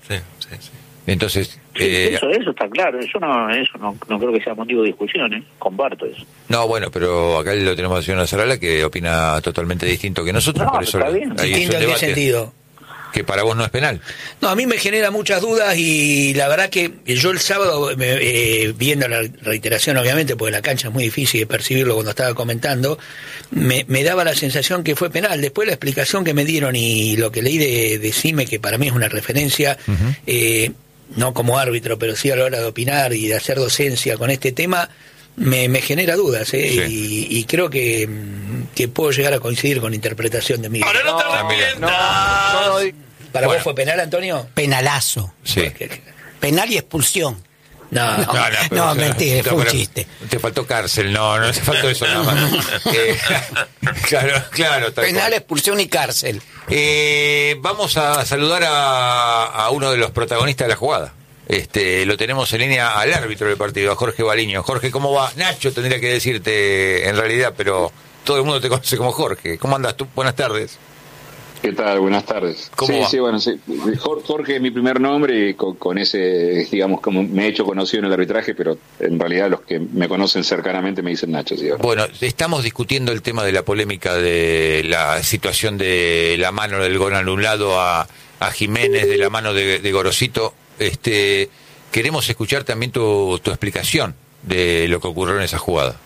Sí. Entonces... Eso está claro, eso no creo que sea motivo de discusión, comparto eso. No, bueno, pero acá lo tenemos a la señora Zarala que opina totalmente distinto que nosotros, por eso está bien. ¿Distinto en qué sentido? Que para vos no es penal. No, a mí me genera muchas dudas y la verdad que yo el sábado, viendo la reiteración obviamente, porque la cancha es muy difícil de percibirlo cuando estaba comentando, me daba la sensación que fue penal. Después la explicación que me dieron y lo que leí de Cime, que para mí es una referencia, no como árbitro, pero sí a la hora de opinar y de hacer docencia con este tema, me genera dudas, Sí. y creo que puedo llegar a coincidir con la interpretación de Miguel. Ahora no te arrepientas. ¿Para vos fue penal, Antonio? Penalazo. Sí. Penal y expulsión. No, mentira, fue un chiste. Te faltó cárcel, no te faltó eso nada más. Claro. Penal, expulsión y cárcel. Vamos a saludar a uno de los protagonistas de la jugada. Lo tenemos en línea al árbitro del partido, a Jorge Baliño. Jorge, ¿cómo va? Nacho tendría que decirte en realidad, pero todo el mundo te conoce como Jorge. ¿Cómo andas tú? Buenas tardes. ¿Qué tal? Buenas tardes. ¿Cómo va? Sí, bueno, sí. Jorge es mi primer nombre y con ese, digamos, como me he hecho conocido en el arbitraje, pero en realidad los que me conocen cercanamente me dicen Nacho. Sí, bueno, estamos discutiendo el tema de la polémica de la situación de la mano del gol anulado a Jiménez, de la mano de Gorosito. Queremos escuchar también tu explicación de lo que ocurrió en esa jugada.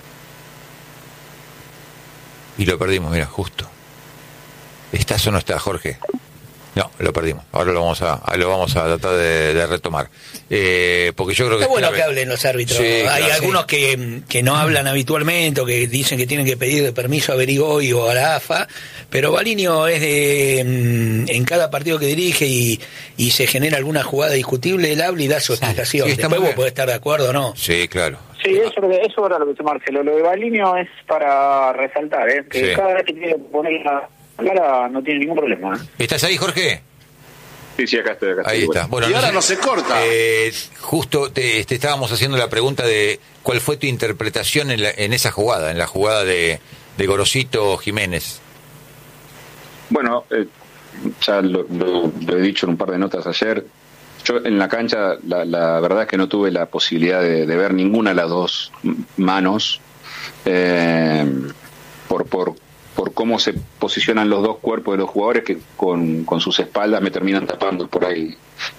Y lo perdimos, mira, justo. ¿Estás o no estás, Jorge? No, lo perdimos. Ahora lo vamos a tratar de retomar. Porque yo creo que... Es bueno que hablen los árbitros. Sí, hay claro, algunos que no hablan habitualmente o que dicen que tienen que pedir permiso a Berigoy o a la AFA, pero Baliño es en cada partido que dirige y se genera alguna jugada discutible, él habla y da su explicación. Sí, después vos podés estar de acuerdo o no. Sí, claro. Sí, eso era lo que dice Marcelo. Lo de Baliño es para resaltar, que Sí. cada vez que tiene que poner la cara no tiene ningún problema. ¿Estás ahí, Jorge? Sí, acá estoy. Ahí está. Bueno, Y ahora no se corta. Justo te estábamos haciendo la pregunta de cuál fue tu interpretación en esa jugada, en la jugada de Gorosito Jiménez. Bueno, ya lo he dicho en un par de notas ayer. Yo en la cancha, la verdad es que no tuve la posibilidad de ver ninguna de las dos manos, por cómo se posicionan los dos cuerpos de los jugadores que con sus espaldas me terminan tapando por ahí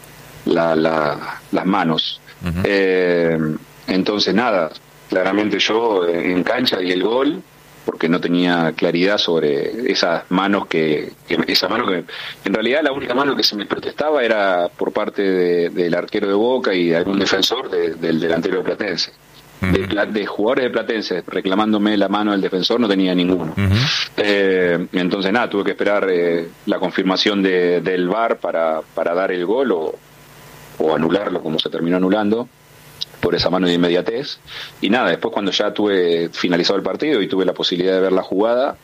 las manos. Uh-huh. Entonces nada, claramente yo en cancha di el gol porque no tenía claridad sobre esas manos esa mano que en realidad la única mano que se me protestaba era por parte del arquero de Boca y de algún defensor del delantero de Platense. De jugadores de Platense reclamándome la mano del defensor no tenía ninguno. Uh-huh. Entonces nada, tuve que esperar la confirmación del VAR para dar el gol o anularlo como se terminó anulando por esa mano de inmediatez. Y nada, después cuando ya tuve finalizado el partido y tuve la posibilidad de ver la jugada,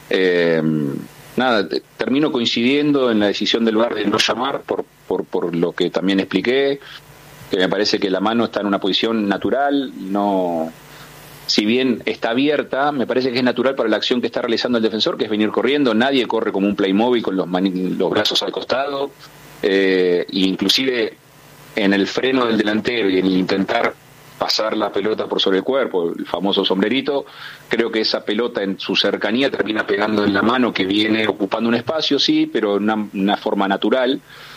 nada, termino coincidiendo en la decisión del VAR de no llamar por lo que también expliqué, que me parece que la mano está en una posición natural, no, si bien está abierta, me parece que es natural para la acción que está realizando el defensor, que es venir corriendo. Nadie corre como un Playmobil con los brazos al costado, inclusive en el freno del delantero y en el intentar pasar la pelota por sobre el cuerpo, el famoso sombrerito, creo que esa pelota en su cercanía termina pegando en la mano que viene ocupando un espacio, sí, pero una forma natural.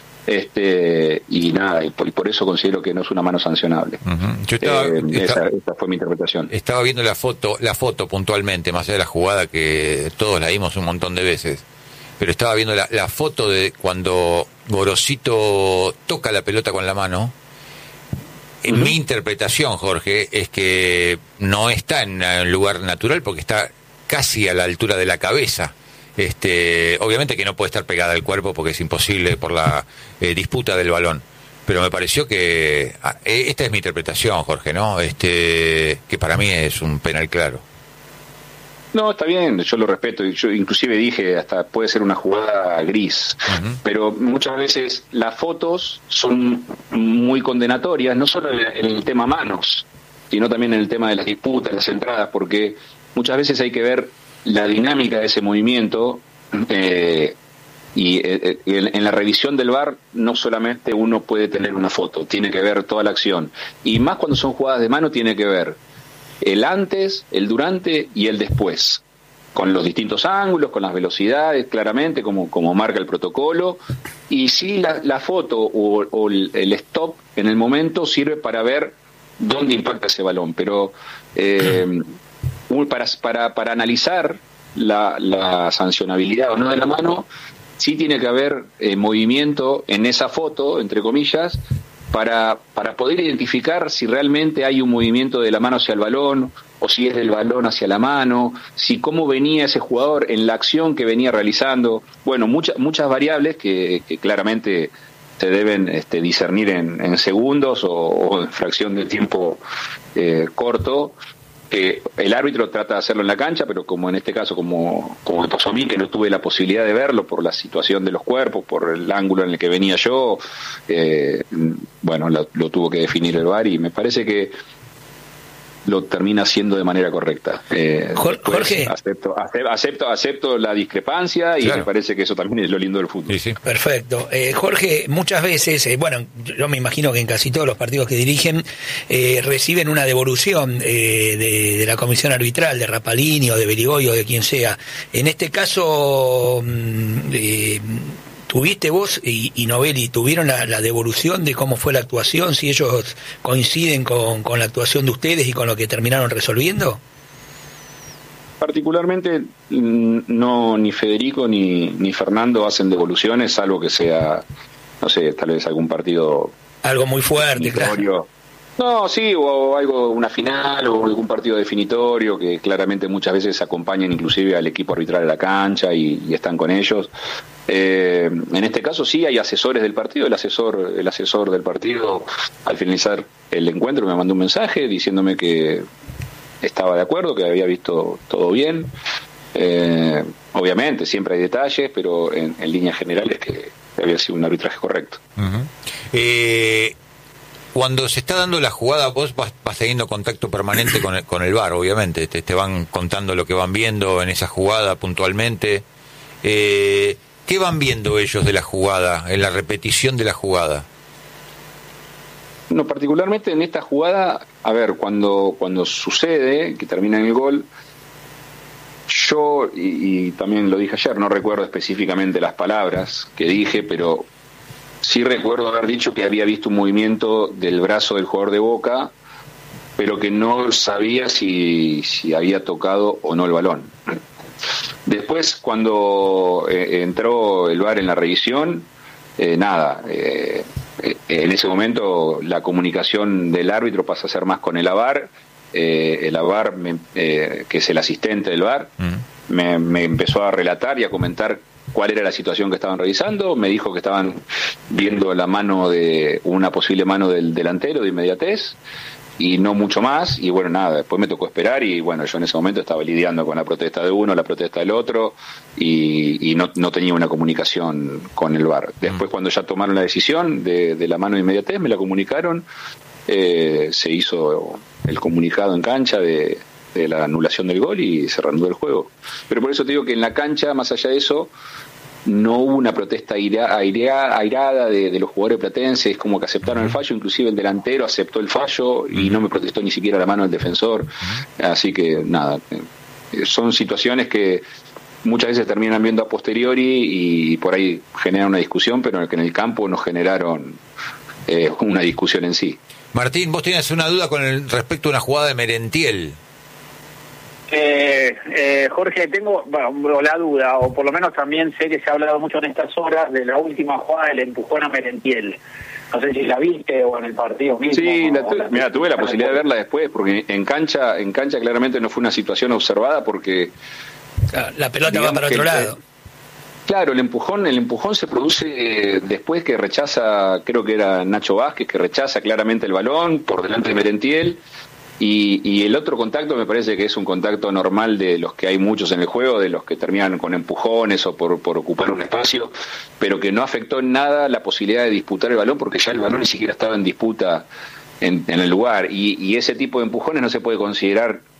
Y nada, y por eso considero que no es una mano sancionable. Uh-huh. Esa fue mi interpretación. Estaba viendo la foto puntualmente, más allá de la jugada que todos la vimos un montón de veces, pero estaba viendo la foto de cuando Gorosito toca la pelota con la mano. En mi interpretación, Jorge, es que no está en un lugar natural porque está casi a la altura de la cabeza. Obviamente que no puede estar pegada al cuerpo porque es imposible por la disputa del balón, pero me pareció que esta es mi interpretación, Jorge, ¿no? Que para mí es un penal claro. No, está bien, yo lo respeto. Yo inclusive dije, hasta puede ser una jugada gris. Uh-huh. Pero muchas veces las fotos son muy condenatorias, no solo en el tema manos, sino también en el tema de las disputas, las entradas, porque muchas veces hay que ver la dinámica de ese movimiento Y en la revisión del VAR no solamente uno puede tener una foto, tiene que ver toda la acción. Y más cuando son jugadas de mano, tiene que ver el antes, el durante y el después, con los distintos ángulos, con las velocidades, claramente, como marca el protocolo. Y sí, la foto o el stop en el momento sirve para ver dónde impacta ese balón. Pero para analizar la sancionabilidad o no de la mano, sí tiene que haber movimiento en esa foto, entre comillas, para poder identificar si realmente hay un movimiento de la mano hacia el balón o si es del balón hacia la mano, si cómo venía ese jugador en la acción que venía realizando. Bueno, muchas variables que claramente se deben discernir en segundos o en fracción de tiempo corto. El árbitro trata de hacerlo en la cancha, pero como en este caso, como me pasó a mí, que no tuve la posibilidad de verlo por la situación de los cuerpos, por el ángulo en el que venía yo, bueno, lo tuvo que definir el VAR y me parece que lo termina haciendo de manera correcta. Jorge, acepto la discrepancia y claro, me parece que eso también es lo lindo del fútbol. Sí, sí. perfecto. Jorge, muchas veces, bueno, yo me imagino que en casi todos los partidos que dirigen reciben una devolución de la comisión arbitral, de Rapalini o de Berigoy o de quien sea. En este caso, ¿tuviste vos y Novelli, tuvieron la devolución de cómo fue la actuación, si ellos coinciden con la actuación de ustedes y con lo que terminaron resolviendo? Particularmente no, ni Federico ni Fernando hacen devoluciones, salvo que sea, no sé, tal vez algún partido Algo muy fuerte, claro. No, sí, o algo, una final o algún partido definitorio que claramente muchas veces acompañan inclusive al equipo arbitral a la cancha y están con ellos. En este caso sí hay asesores del partido. El asesor del partido, al finalizar el encuentro, me mandó un mensaje diciéndome que estaba de acuerdo, que había visto todo bien. Obviamente siempre hay detalles, pero en líneas generales que había sido un arbitraje correcto. Uh-huh. Cuando se está dando la jugada, vos vas teniendo contacto permanente con el VAR, obviamente. Te van contando lo que van viendo en esa jugada puntualmente. ¿Qué van viendo ellos de la jugada, en la repetición de la jugada? No, particularmente en esta jugada, a ver, cuando sucede, que termina en el gol, yo, y también lo dije ayer, no recuerdo específicamente las palabras que dije, pero sí recuerdo haber dicho que había visto un movimiento del brazo del jugador de Boca, pero que no sabía si había tocado o no el balón. Después, cuando entró el VAR en la revisión, en ese momento la comunicación del árbitro pasa a ser más con el AVAR. El AVAR, que es el asistente del VAR, me empezó a relatar y a comentar cuál era la situación que estaban revisando. Me dijo que estaban viendo una posible mano del delantero de inmediatez y no mucho más. Y bueno, nada, después me tocó esperar y bueno, yo en ese momento estaba lidiando con la protesta de uno, la protesta del otro y no tenía una comunicación con el VAR. Después, cuando ya tomaron la decisión de la mano de inmediatez, me la comunicaron. Se hizo el comunicado en cancha de la anulación del gol y se reanudó el juego. Pero por eso te digo que en la cancha, más allá de eso, no hubo una protesta airada de los jugadores platenses, como que aceptaron el fallo. Inclusive el delantero aceptó el fallo y no me protestó ni siquiera la mano del defensor. Así que nada, son situaciones que muchas veces terminan viendo a posteriori y por ahí generan una discusión, pero que en el campo no generaron una discusión en sí. Martín, vos tienes una duda respecto a una jugada de Merentiel. Jorge, tengo la duda, o por lo menos también sé que se ha hablado mucho en estas horas de la última jugada del empujón a Merentiel. No sé si la viste o en el partido mismo. Sí, tuve la posibilidad de verla después, porque en cancha claramente no fue una situación observada, porque la pelota va para otro lado. Claro, el empujón se produce después que rechaza, creo que era Nacho Vázquez, que rechaza claramente el balón por delante de Merentiel. Y el otro contacto me parece que es un contacto normal de los que hay muchos en el juego, de los que terminan con empujones o por ocupar un espacio, pero que no afectó en nada la posibilidad de disputar el balón, porque ya el balón ni siquiera estaba en disputa en el lugar. Y ese tipo de empujones no se puede considerar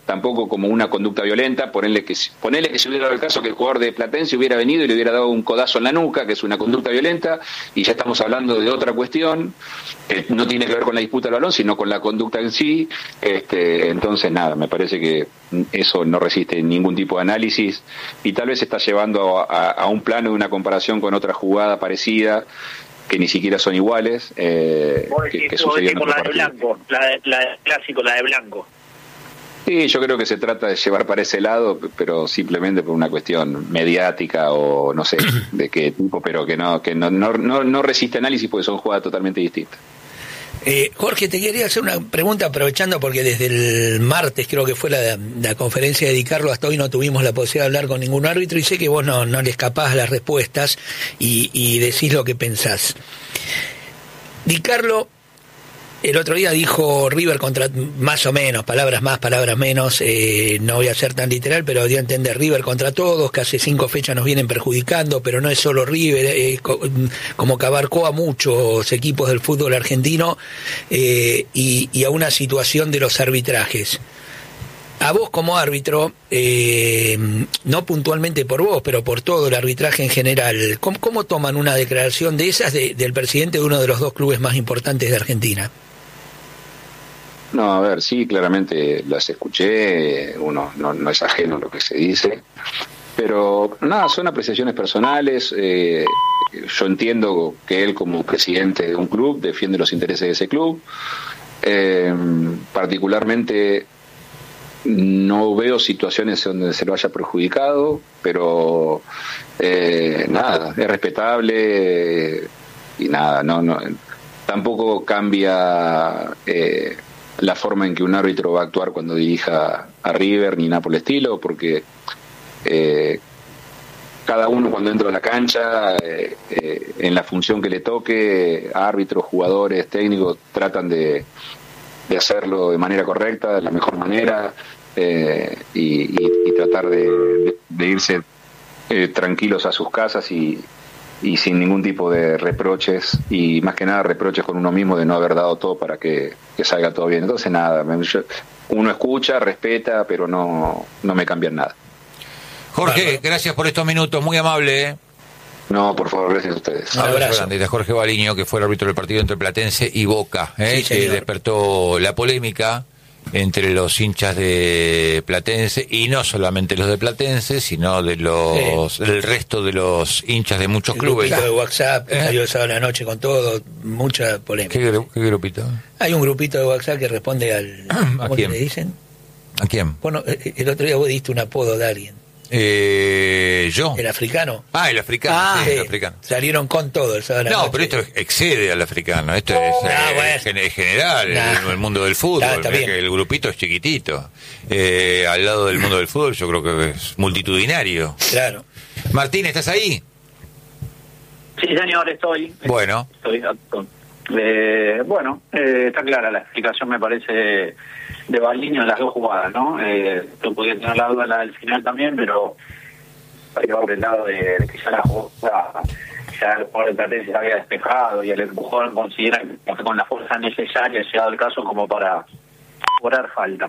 tampoco como una conducta violenta. Ponerle que se hubiera dado el caso que el jugador de Platense hubiera venido y le hubiera dado un codazo en la nuca, que es una conducta violenta, y ya estamos hablando de otra cuestión, no tiene que ver con la disputa del balón, sino con la conducta en sí. Entonces nada, me parece que eso no resiste ningún tipo de análisis, y tal vez se está llevando a un plano de una comparación con otra jugada parecida, que ni siquiera son iguales, que sucedió en con otro la de partido. Blanco, la de clásico, la de Blanco. Sí, yo creo que se trata de llevar para ese lado, pero simplemente por una cuestión mediática o no sé de qué tipo, pero que no resiste análisis porque son jugadas totalmente distintas. Jorge, te quería hacer una pregunta aprovechando porque desde el martes creo que fue la conferencia de Di Carlo, hasta hoy no tuvimos la posibilidad de hablar con ningún árbitro, y sé que vos no le escapás a las respuestas y decís lo que pensás. Di Carlo el otro día dijo River contra, más o menos, palabras más, palabras menos, no voy a ser tan literal, pero dio a entender River contra todos, que hace 5 fechas nos vienen perjudicando, pero no es solo River, como que abarcó a muchos equipos del fútbol argentino, y a una situación de los arbitrajes. A vos como árbitro, no puntualmente por vos, pero por todo el arbitraje en general, ¿cómo toman una declaración de esas del presidente de uno de los 2 clubes más importantes de Argentina? No, a ver, sí, claramente las escuché, uno no es ajeno a lo que se dice, pero nada, son apreciaciones personales. Yo entiendo que él, como presidente de un club, defiende los intereses de ese club. Particularmente no veo situaciones donde se lo haya perjudicado, pero nada, es respetable, y nada, no tampoco cambia la forma en que un árbitro va a actuar cuando dirija a River ni nada por el estilo, porque cada uno cuando entra a la cancha, en la función que le toque, árbitros, jugadores, técnicos, tratan de hacerlo de manera correcta, de la mejor manera, y tratar de irse tranquilos a sus casas y sin ningún tipo de reproches, y más que nada reproches con uno mismo de no haber dado todo para que salga todo bien. Entonces nada, uno escucha, respeta, pero no me cambian nada. Jorge, gracias por estos minutos, muy amable. No, por favor, gracias a ustedes. Un abrazo. Grande de Jorge Baliño, que fue el árbitro del partido entre Platense y Boca, Sí, que despertó la polémica entre los hinchas de Platense, y no solamente los de Platense, sino de del resto de los hinchas de muchos clubes. Grupito de WhatsApp que salió el sábado a la noche con todo, mucha polémica. ¿Qué grupito? Hay un grupito de WhatsApp que responde al... ¿A ¿Cómo quién? le dicen? ¿A quién? Bueno, el otro día vos diste un apodo de alguien. ¿Yo? ¿El africano? El africano, sí, el africano. Salieron con todo el sábado a la No, noche. pero esto excede al africano, esto es bueno. general, el mundo del fútbol. Está bien. El grupito es chiquitito. Al lado del mundo del fútbol yo creo que es multitudinario. Claro. Martín, ¿estás ahí? Sí, señor, estoy. Bueno. Está clara la explicación, me parece, de Baliño en las 2 jugadas, ¿no? Yo podía tener la duda al final también, pero iba por el lado de que ya la jugada, ya el jugador de Platense se había despejado y el empujón considera que con la fuerza necesaria, llegado el caso como para cobrar falta.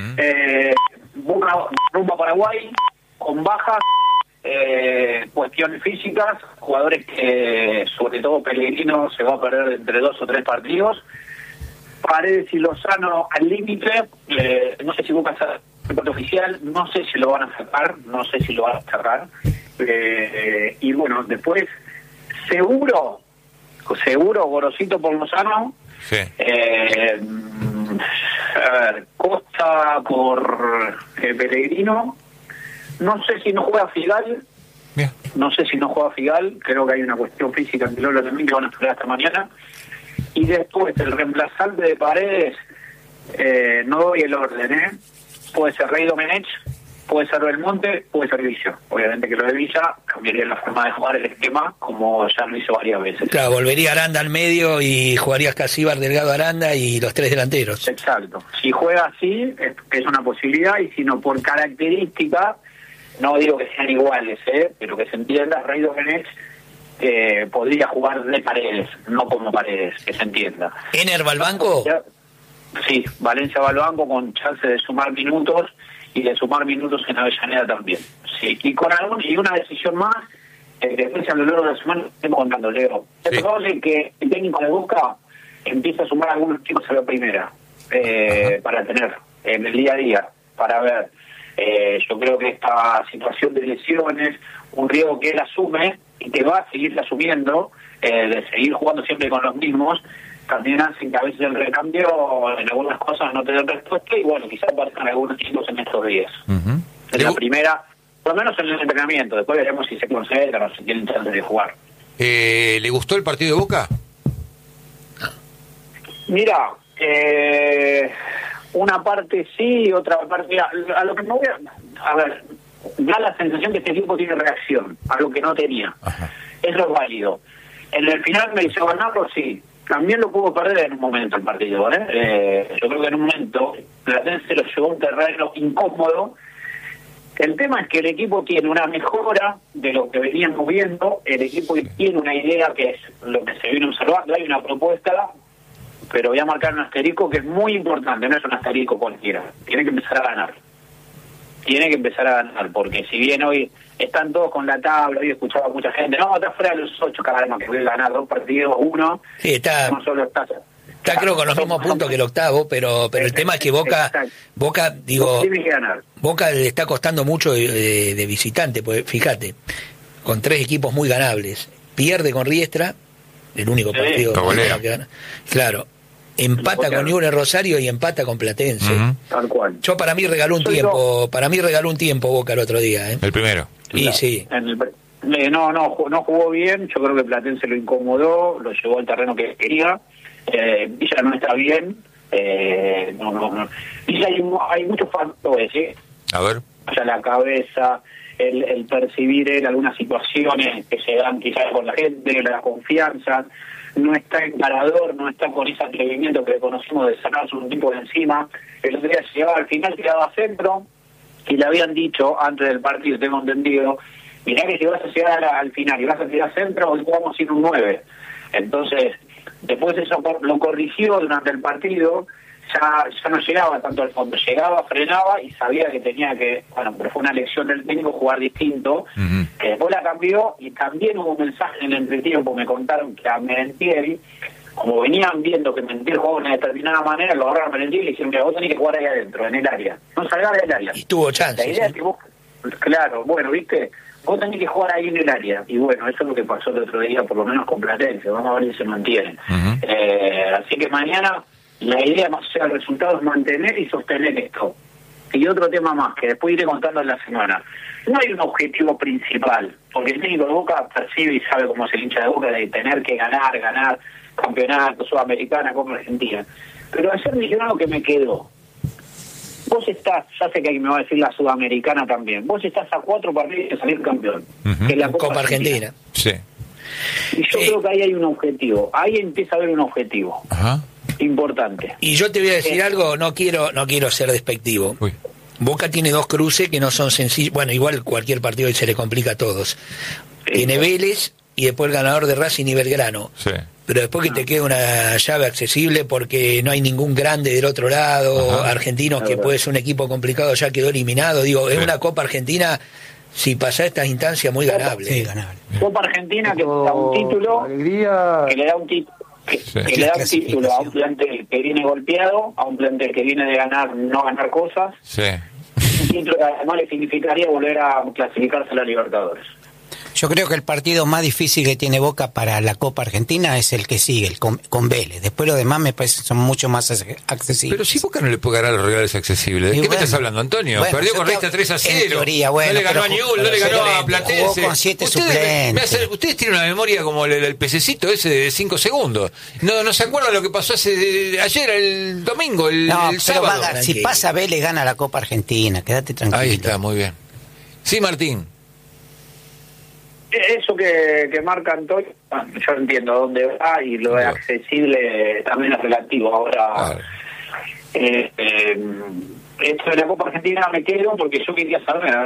Rumbo a Paraguay, con bajas, cuestiones físicas, jugadores que, sobre todo Pellegrino, se va a perder entre 2 o 3 partidos. Paredes y Lozano al límite, no sé si Boca está en el oficial, no sé si lo van a sacar, no sé si lo van a cerrar. Y bueno, después, seguro, Gorosito por Lozano. Sí. Costa por Pellegrino. No sé si no juega Figal. Bien. No sé si no juega Figal. Creo que hay una cuestión física en Lolo también que van a esperar hasta mañana. Y después el reemplazante de Paredes, no doy el orden, puede ser Rey Domenech, puede ser Belmonte, puede ser Villa. Obviamente que lo de Villa cambiaría la forma de jugar el esquema, como ya lo hizo varias veces. Claro, volvería Aranda al medio y jugarías Casíbar, Delgado, Aranda y los 3 delanteros. Exacto. Si juega así, es una posibilidad, y si no, por característica, no digo que sean iguales, pero que se entienda, Rey Domenech podría jugar de Paredes, no como Paredes, que se entienda. ¿Ener va al banco? Sí, Valencia va al banco con chance de sumar minutos y de sumar minutos en Avellaneda también. Sí, y con una decisión más, después a lo largo de la semana estamos contando, Leo. Es probable que el técnico de Boca empiece a sumar algunos chicos a la primera, para tener en el día a día, para ver. Yo creo que esta situación de lesiones, un riesgo que él asume y que va a seguir asumiendo, de seguir jugando siempre con los mismos, también hacen que a veces el recambio en algunas cosas no te den respuesta, y bueno, quizás aparezcan algunos chicos en estos días. Es la primera, por lo menos en el entrenamiento. Después veremos si se concentran o si tienen chance de jugar. ¿Le gustó el partido de Boca? Mira, una parte sí, otra parte... A lo que me voy a ver, da la sensación que este equipo tiene reacción, algo que no tenía. Ajá. Eso es válido. En el final me hizo ganarlo, sí. También lo pudo perder en un momento el partido, yo creo que en un momento Platense lo llevó a un terreno incómodo. El tema es que el equipo tiene una mejora de lo que veníamos viendo, el equipo tiene una idea que es lo que se viene observando, hay una propuesta, pero voy a marcar un asterisco que es muy importante, no es un asterisco cualquiera, tiene que empezar a ganar. Tiene que empezar a ganar, porque si bien hoy están todos con la tabla, hoy escuchaba mucha gente, no, está fuera de los 8, caramba, que voy a ganar 2 partidos, 1. Sí, está, no solo está creo con los mismos puntos que el octavo, pero el tema es que Boca, tiene que ganar. Boca le está costando mucho de visitante, pues fíjate, con 3 equipos muy ganables. Pierde con Riestra, el único partido que gana. Claro. Empata con Newell's Rosario y empata con Platense. Tal cual. Yo para mí regaló un tiempo Boca el otro día, El primero. Y sí. No jugó bien, yo creo que Platense lo incomodó, lo llevó al terreno que quería. Villa no está bien. Villa hay muchos factores, A ver. O sea, la cabeza, el percibir él algunas situaciones que se dan quizás con la gente, la confianza. No está encarador, no está con ese atrevimiento que conocimos de sacarse un tipo de encima. El otro día se llevaba al final, tiraba a centro, y le habían dicho antes del partido, tengo entendido, mirá que si vas a llegar al final y vas a tirar centro, hoy jugamos sin un 9. Entonces, después eso lo corrigió durante el partido, ya no llegaba tanto al fondo, llegaba, frenaba y sabía que tenía que, pero fue una lección del técnico jugar distinto, que después la cambió, y también hubo un mensaje en el entretiempo, me contaron que a Merentiel, como venían viendo que Merentiel jugaba de una determinada manera, lo agarraron a Merentiel y le dijeron, mira, vos tenés que jugar ahí adentro, en el área, no salgas del área. Y tuvo chance. La idea es que vos, claro, bueno, viste, vos tenés que jugar ahí en el área, y bueno, eso es lo que pasó el otro día, por lo menos con Platense, vamos a ver si se mantiene. Así que mañana la idea más allá del resultado es mantener y sostener esto. Y otro tema más, que después iré contando en la semana. No hay un objetivo principal, porque el técnico de Boca percibe y sabe cómo es el hincha de Boca, de tener que ganar campeonato, Sudamericana, Copa Argentina. Pero ayer me dijeron algo que me quedó. Vos estás, ya sé que ahí me va a decir la Sudamericana también, vos estás a 4 partidos de salir campeón, que es la Copa Argentina. Sí. Y yo creo que ahí hay un objetivo, ahí empieza a haber un objetivo. Importante. Y yo te voy a decir algo, no quiero ser despectivo. Uy. Boca tiene 2 cruces que no son sencillos. Bueno, igual cualquier partido se le complica a todos. Tiene Vélez y después el ganador de Racing y Belgrano. Sí. Pero después que te queda una llave accesible porque no hay ningún grande del otro lado, argentinos que puede ser un equipo complicado, ya quedó eliminado. Digo, es una Copa Argentina, si pasa estas instancias, muy ganable. Sí, ganable. Copa Argentina que da un título, que le da un título. Que le da un título a un plantel que viene golpeado, a un plantel que viene de ganar, no ganar cosas. Sí. Un título que además le significaría volver a clasificarse a la Libertadores. Yo creo que el partido más difícil que tiene Boca para la Copa Argentina es el que sigue, el con Vélez. Después los demás me parece que son mucho más accesibles. Pero si Boca no le puede ganar a los rivales accesibles. ¿De qué me estás hablando, Antonio? Bueno, perdió con Riestra 3-0. En teoría, bueno, no le ganó a Newell's, no le ganó a Platense. Jugó con 7 suplentes. Ustedes tienen una memoria como el pececito ese de 5 segundos. No se acuerdan lo que pasó ayer, el domingo, el sábado. Si pasa Vélez, gana la Copa Argentina. Quédate tranquilo. Ahí está, muy bien. Sí, Martín. Eso que marca Antonio, yo entiendo a dónde va, y lo de accesible también es relativo. Ahora, esto de la Copa Argentina me quedo porque yo quería saber, a ver,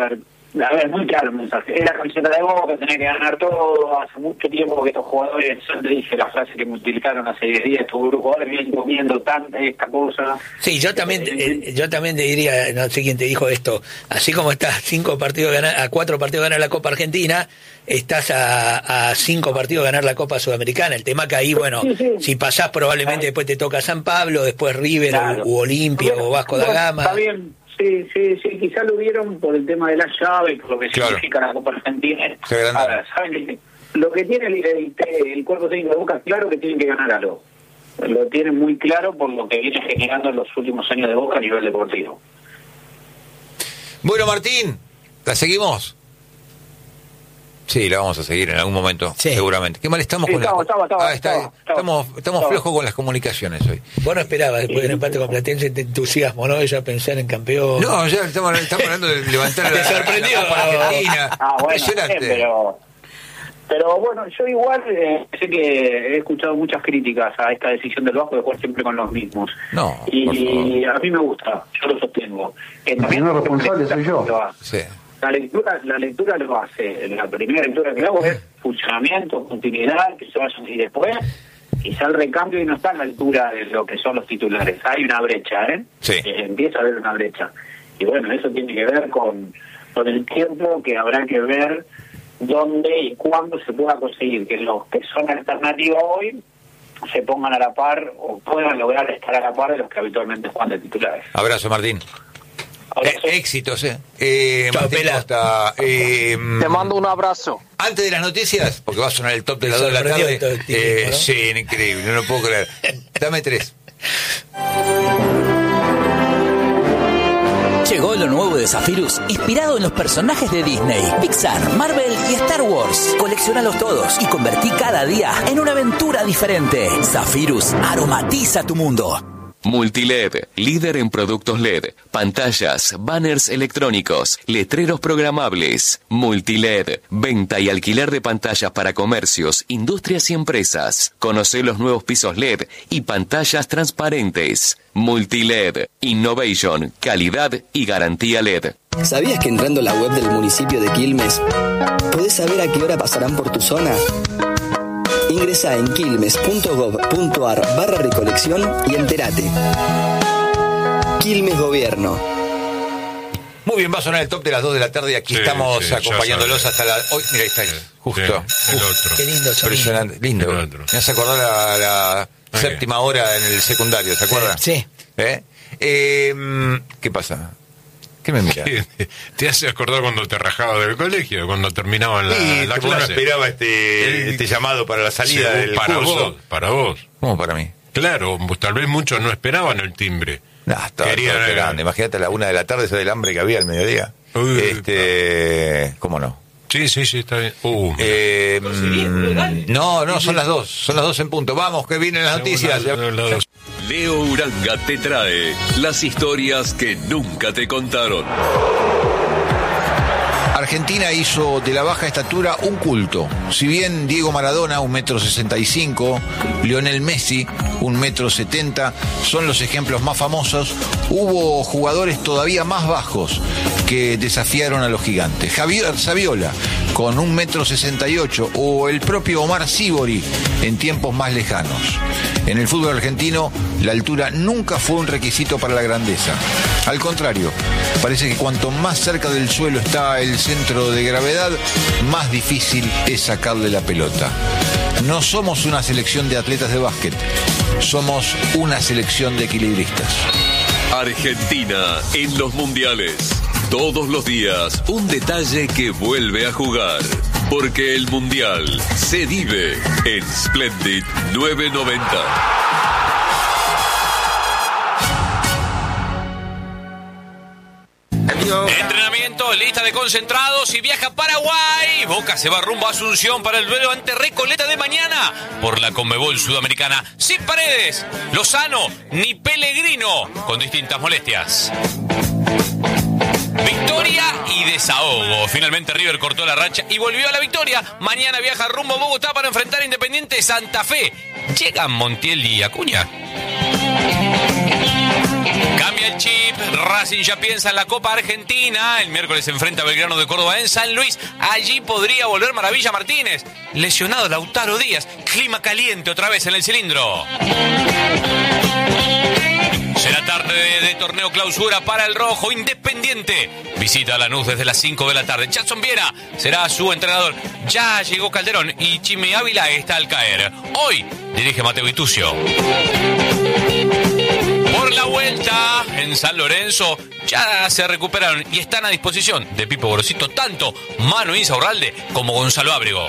A ver, muy claro el mensaje. Es la camiseta de Boca, tenés que ganar todo. Hace mucho tiempo que estos jugadores, yo te dije la frase que me utilizaron hace 10 días, estos jugadores vienen comiendo tanta esta cosa. Sí, yo también te diría, no sé quién te dijo esto, así como estás a 4 partidos ganar la Copa Argentina, estás a 5 partidos ganar la Copa Sudamericana. El tema que ahí, bueno, sí. si pasás probablemente después te toca San Pablo, después River, Claro. u Olimpia, o Vasco da Gama. Está bien. Sí, quizás lo vieron por el tema de la llave, por lo que significa la Copa Argentina. Ahora, ¿saben qué? Lo que tiene el cuerpo técnico de Boca, claro que tienen que ganar algo. Lo tienen muy claro por lo que viene generando en los últimos años de Boca a nivel deportivo. Bueno, Martín, ¿la seguimos? Sí, la vamos a seguir en algún momento, seguramente. Qué mal estamos con estamos flojos con las comunicaciones hoy. Vos no esperabas después del empate con Platense te entusiasmo, ¿no? Ya pensar en campeón. No, ya estamos hablando de levantar la Copa Argentina. Impresionante. Pero bueno, yo igual sé que he escuchado muchas críticas a esta decisión del Vasco de jugar siempre con los mismos. No, y a mí me gusta, yo lo sostengo. El primer responsable soy yo. Sí. La lectura lo hace. La primera lectura que hago es funcionamiento, continuidad, que se vayan, y después quizá el recambio y no está a la altura de lo que son los titulares. Hay una brecha, Sí. Empieza a haber una brecha. Y bueno, eso tiene que ver con el tiempo que habrá que ver dónde y cuándo se pueda conseguir que los que son alternativos hoy se pongan a la par o puedan lograr estar a la par de los que habitualmente juegan de titulares. Abrazo, Martín. Éxitos, Martín Costa. Te mando un abrazo. Antes de las noticias, porque va a sonar el top de las 2 de la tarde. ¿No? Sí, increíble, no lo puedo creer. Dame 3. Llegó lo nuevo de Zephyrus, inspirado en los personajes de Disney, Pixar, Marvel y Star Wars. Coleccionalos todos y convertí cada día en una aventura diferente. Zephyrus aromatiza tu mundo. Multiled, líder en productos LED, pantallas, banners electrónicos, letreros programables. Multiled, venta y alquiler de pantallas para comercios, industrias y empresas. Conoce los nuevos pisos LED y pantallas transparentes. Multiled, innovation, calidad y garantía LED. ¿Sabías que entrando a la web del municipio de Quilmes podés saber a qué hora pasarán por tu zona? Ingresa en quilmes.gov.ar/recolección y entérate. Quilmes Gobierno. Muy bien, va a sonar el top de las 2 de la tarde y aquí estamos acompañándolos hasta la... Hoy, mira, ahí está, justo. El otro. Qué lindo sonido. Impresionante, lindo. Me hace acordar la séptima hora en el secundario, ¿se acuerda? Sí. ¿Qué pasa? ¿Qué me mira? Te hace acordar cuando te rajaba del colegio, cuando terminaban la clase. Uno esperaba este llamado para la salida del curso. Para vos. ¿Cómo para mí? Claro, tal vez muchos no esperaban el timbre. No, estaba esperando. Imagínate a la 1 de la tarde, ese del hambre que había al mediodía. ¿Cómo no? Sí, está bien. No, son las 2. Son las 2 en punto. Vamos, que vienen las noticias. Leo Uranga te trae las historias que nunca te contaron. Argentina hizo de la baja estatura un culto. Si bien Diego Maradona, 1,65 m, Lionel Messi, 1,70 m, son los ejemplos más famosos, hubo jugadores todavía más bajos que desafiaron a los gigantes. Javier Saviola, con 1,68 m, o el propio Omar Sívori en tiempos más lejanos. En el fútbol argentino, la altura nunca fue un requisito para la grandeza. Al contrario, parece que cuanto más cerca del suelo está el centro de gravedad, más difícil es sacarle la pelota. No somos una selección de atletas de básquet, somos una selección de equilibristas. Argentina en los mundiales. Todos los días, un detalle que vuelve a jugar. Porque el mundial se vive en Splendid 990. Entrenamiento, lista de concentrados y viaja a Paraguay. Boca se va rumbo a Asunción para el duelo ante Recoleta de mañana por la Conmebol Sudamericana. Sin Paredes, Lozano ni Pellegrino, con distintas molestias. Victoria y desahogo. Finalmente River cortó la racha y volvió a la victoria. Mañana viaja rumbo a Bogotá para enfrentar a Independiente Santa Fe. Llegan Montiel y Acuña. Cambia el chip, Racing ya piensa en la Copa Argentina. El miércoles se enfrenta a Belgrano de Córdoba en San Luis. Allí podría volver Maravilla Martínez. Lesionado Lautaro Díaz. Clima caliente otra vez en el cilindro. Será tarde de torneo clausura para el rojo. Independiente visita a Lanús desde las 5 de la tarde. Jackson Viera será su entrenador. Ya llegó Calderón y Chimi Ávila está al caer. Hoy dirige Mateo Vitucio. Por la vuelta en San Lorenzo ya se recuperaron y están a disposición de Pipo Gorosito tanto Manu Insaurralde como Gonzalo Ábrego.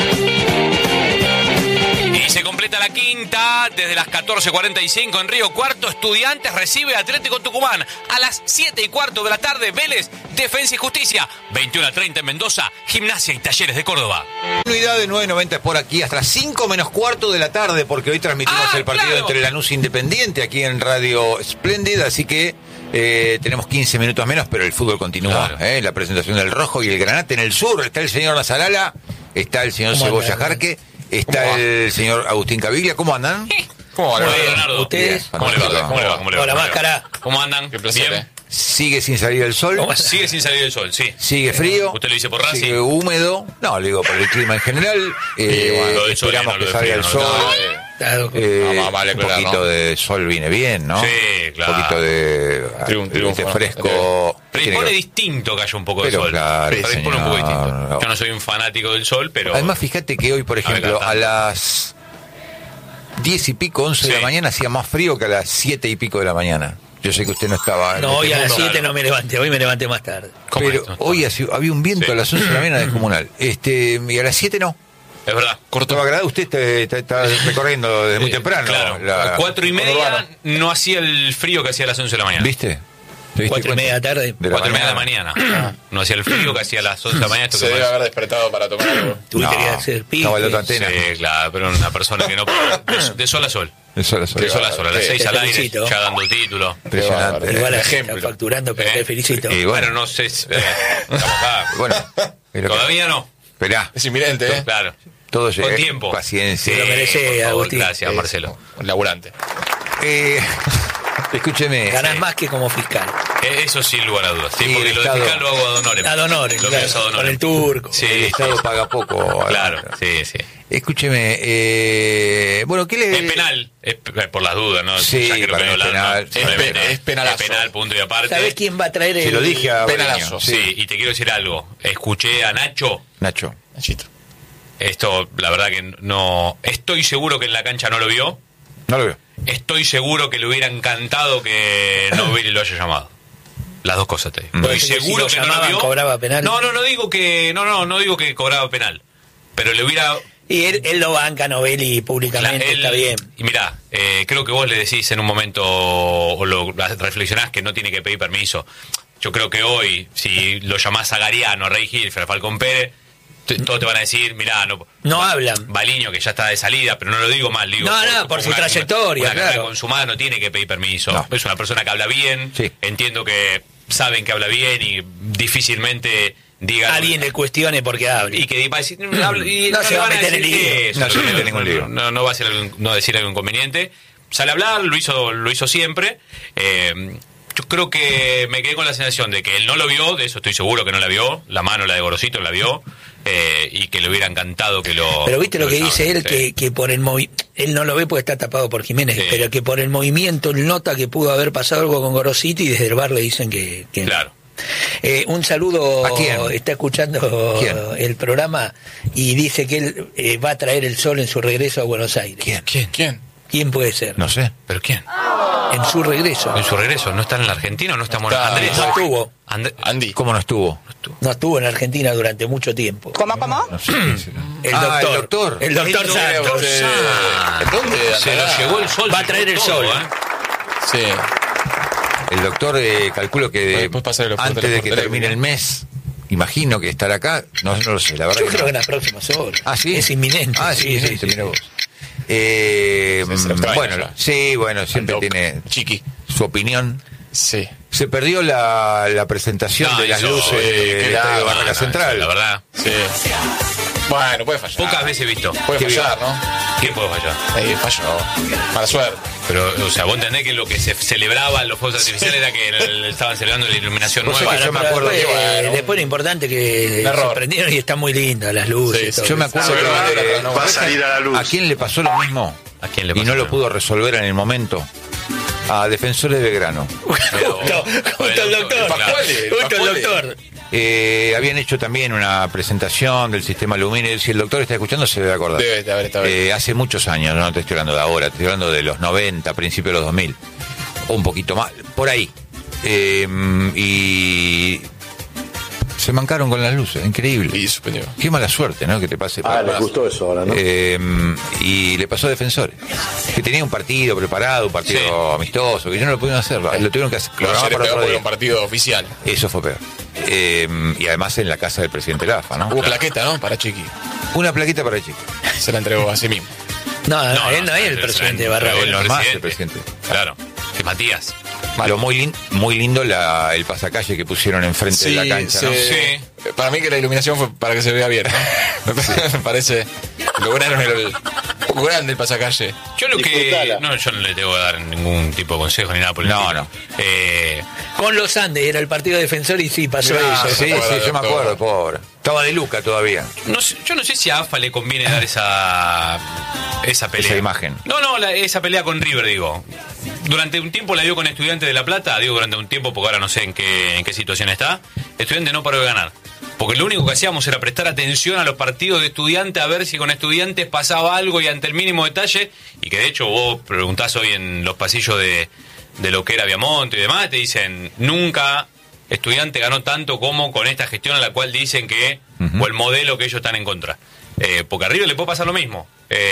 Y se completa la quinta desde las 14:45 en Río Cuarto. Estudiantes recibe a Atlético Tucumán. A las 7:15 de la tarde, Vélez, Defensa y Justicia. 21:30 en Mendoza, Gimnasia y Talleres de Córdoba. Unidad de 9:90 por aquí hasta las 5:15 de la tarde, porque hoy transmitimos el partido entre Lanús e Independiente aquí en Radio Splendid, así que tenemos 15 minutos menos, pero el fútbol continúa. Claro. La presentación del Rojo y el Granate en el sur. Está el señor Nazarala, está el señor Cebolla Jarque, está el señor Agustín Caviglia. ¿Cómo andan? ¿Cómo va, Leonardo? ¿Ustedes? ¿Cómo le va? Con la máscara. ¿Cómo andan? Qué placer, ¿Bien? Sigue sin salir el sol. Sigue sin salir el sol, sí. Sigue frío. ¿Usted lo dice por Racing? Sigue húmedo. No, le digo por el clima en general. Lo del sol, esperamos no, que lo de salga frío, el no, sol. Vale, un claro, poquito ¿no? de sol viene bien, ¿no? Sí, claro. Un poquito de Triunfo, fresco. Predispone distinto que haya un poco de Pero sol. claro, Predispone un poco señor. distinto. Yo no soy un fanático del sol, pero... Además, fíjate que hoy, por ejemplo, a las 10 y pico, 11 de la mañana hacía más frío que a las 7 y pico de la mañana. Yo sé que usted no estaba... No, hoy a las 7 claro. no me levanté, hoy me levanté más tarde. Pero hoy había un viento a las 11 de la mañana descomunal. Y a las 7 no. Es verdad. Corto agradable, usted está recorriendo desde muy temprano. Claro, a 4:30 no hacía el frío que hacía a las 11 de la mañana. ¿Viste? 4:30 de la tarde. 4:30 de la mañana. No hacía el frío que hacía a las 11 de la mañana. Se debe haber despertado para tomar algo. Tuviste que hacer pique. Estaba la otra antena. Sí, claro, pero una persona que no... De sol a sol. De sol a sol. De sol a sol. A las 6 Te al aire, felicito. ya dando título. Impresionante. Igual la Ejemplo. gente está facturando, pero te felicito. Y Bueno, no sé... estamos acá. Bueno, pero Todavía no. esperá, Es inminente, ¿eh? Claro. todo Con llega. tiempo. Paciencia. Sí, lo merece, por favor, Agustín. Gracias, Marcelo. Un laburante. Escúcheme. Ganás más que como fiscal. Eso sin lugar a dudas. Sí, Sí, porque el lo de Estado- fiscal lo hago ad honorem. Ad honorem, Lo claro, mío es ad honorem. con el turco. Sí, El Estado paga poco. Claro, sí, sí. Escúcheme, bueno, ¿qué le...? Es penal, por las dudas, ¿no? Sí, Ya que lo para veo mí es el alma, penal. obviamente. Es penalazo. Es penal, punto y aparte. ¿Sabés quién va a traer Se el...? lo dije a Penalazo. Breño, Sí, y te quiero decir algo. Escuché a Nacho. Nacho. Nachito. Esto, la verdad que no... Estoy seguro que en la cancha no lo vio. No lo veo. Estoy seguro que le hubiera encantado que Novelli lo haya llamado. Las dos cosas te digo. Estoy Si lo seguro que no lo llamaban, vio. cobraba penal. No digo que... No digo que cobraba penal. Pero le hubiera... Y él lo banca Novelli públicamente, Él- está bien. Y mirá, creo que vos le decís en un momento, o lo reflexionás, que no tiene que pedir permiso. Yo creo que hoy, si lo llamás a Gariano, a Rey Gil, a Falcón Pérez, todos te van a decir, mirá, No hablan. Baliño, que ya está de salida, pero no lo digo mal, digo... No, por su trayectoria, una carrera claro. consumada no tiene que pedir permiso. No. Es una persona que habla bien, Sí. entiendo que saben que habla bien y difícilmente diga... Alguien le cuestione porque habla. Y que va a decir, y No se le va a van meter en decir lío. eso, No se mete en ningún lío. No va a ser no decir algo inconveniente. Sale a hablar, lo hizo siempre. Yo creo que me quedé con la sensación de que él no lo vio, de eso estoy seguro que no la vio. La mano, la de Gorosito, la vio. Y que le hubiera encantado que lo... Pero viste lo que dice él, sí. que por el él no lo ve porque está tapado por Jiménez, Sí. pero que por el movimiento él nota que pudo haber pasado algo con Gorosito y desde el bar le dicen que no. Claro. Un saludo, ¿A quién? está escuchando ¿Quién? el programa y dice que él va a traer el sol en su regreso a Buenos Aires. ¿Quién? ¿Quién puede ser? No sé. ¿Pero quién? En su regreso. En su regreso, ¿no está en la Argentina o no está Está- Andrés? No estuvo. Andy. ¿Cómo no estuvo? No estuvo en Argentina durante mucho tiempo. ¿Cómo? No sé quién será. El Ah, doctor. el doctor. Santos. ¿Dónde? Se lo llevó el sol. Va a se traer llevó el todo, sol. Sí. El doctor, calculo que Puedes pasar el antes de que portero, termine el mes, imagino que estará acá. No lo sé, la verdad. Yo que creo no. que en las próximas horas. Ah, sí. Es inminente. Ah, sí, sí. mira vos. se lo extraña Bueno, ya. sí, bueno, siempre Al doc. tiene Chiqui. su opinión. Sí. Se perdió la presentación No, de las eso, luces qué del estadio de lástima, Barraca Central. La verdad, Sí. Bueno, puede fallar. pocas veces he visto. Puede Qué fallar, ¿no? ¿Quién puede fallar? Falló. Mala suerte. Pero, o sea, vos entendés que lo que se celebraba en los fuegos artificiales era que estaban celebrando la iluminación nueva. Bueno, yo me acuerdo después lo importante que se prendieron y están muy lindas las luces. Sí, yo me acuerdo que va a salir a la luz. ¿A quién le pasó lo mismo? ¿A quién le y pasó no lo pudo resolver en el momento. A Defensores de Belgrano. Justo el doctor. Habían hecho también una presentación del sistema Lumines. Si el doctor está escuchando, se debe acordar. Debe haber. Hace muchos años, no te estoy hablando de ahora, te estoy hablando de los 90, principios de los 2000. O un poquito más, por ahí. Y se mancaron con las luces, increíble. Y suspendió. Qué mala suerte, ¿no? Que te pase. Les gustó eso ahora, ¿no? Y le pasó a Defensores, que tenía un partido preparado, un partido amistoso, que ya no lo pudieron hacer, lo tuvieron que hacer. Por un partido oficial. Eso fue peor. Y además en la casa del presidente de la AFA, ¿no? Hubo plaqueta, ¿no? Para Chiqui. Una plaqueta para Chiqui. Se la entregó a sí mismo. No, él no es el presidente de Barra. Él no es más el presidente. Claro. Que Matías. Lo muy lindo el pasacalle que pusieron enfrente de la cancha, ¿no? Sí. Para mí que la iluminación fue para que se vea bien, ¿no? Me parece. Lograron un poco grande el pasacalle. Yo lo que. No, yo no le tengo que dar ningún tipo de consejo ni nada por el estilo. No. Con los Andes era el partido defensor y sí pasó eso. Sí, yo me acuerdo, pobre. Estaba de Luca todavía. Yo no sé si a AFA le conviene dar esa pelea. Esa imagen. Esa pelea con River, digo. Durante un tiempo la dio con Estudiantes de La Plata, digo durante un tiempo porque ahora no sé en qué situación está. Estudiantes no paró de ganar. Porque lo único que hacíamos era prestar atención a los partidos de Estudiantes, a ver si con Estudiantes pasaba algo y ante el mínimo detalle, y que de hecho vos preguntás hoy en los pasillos de lo que era Viamonte y demás, te dicen, nunca Estudiante ganó tanto como con esta gestión a la cual dicen que, o el modelo que ellos están en contra. Porque a River le puede pasar lo mismo.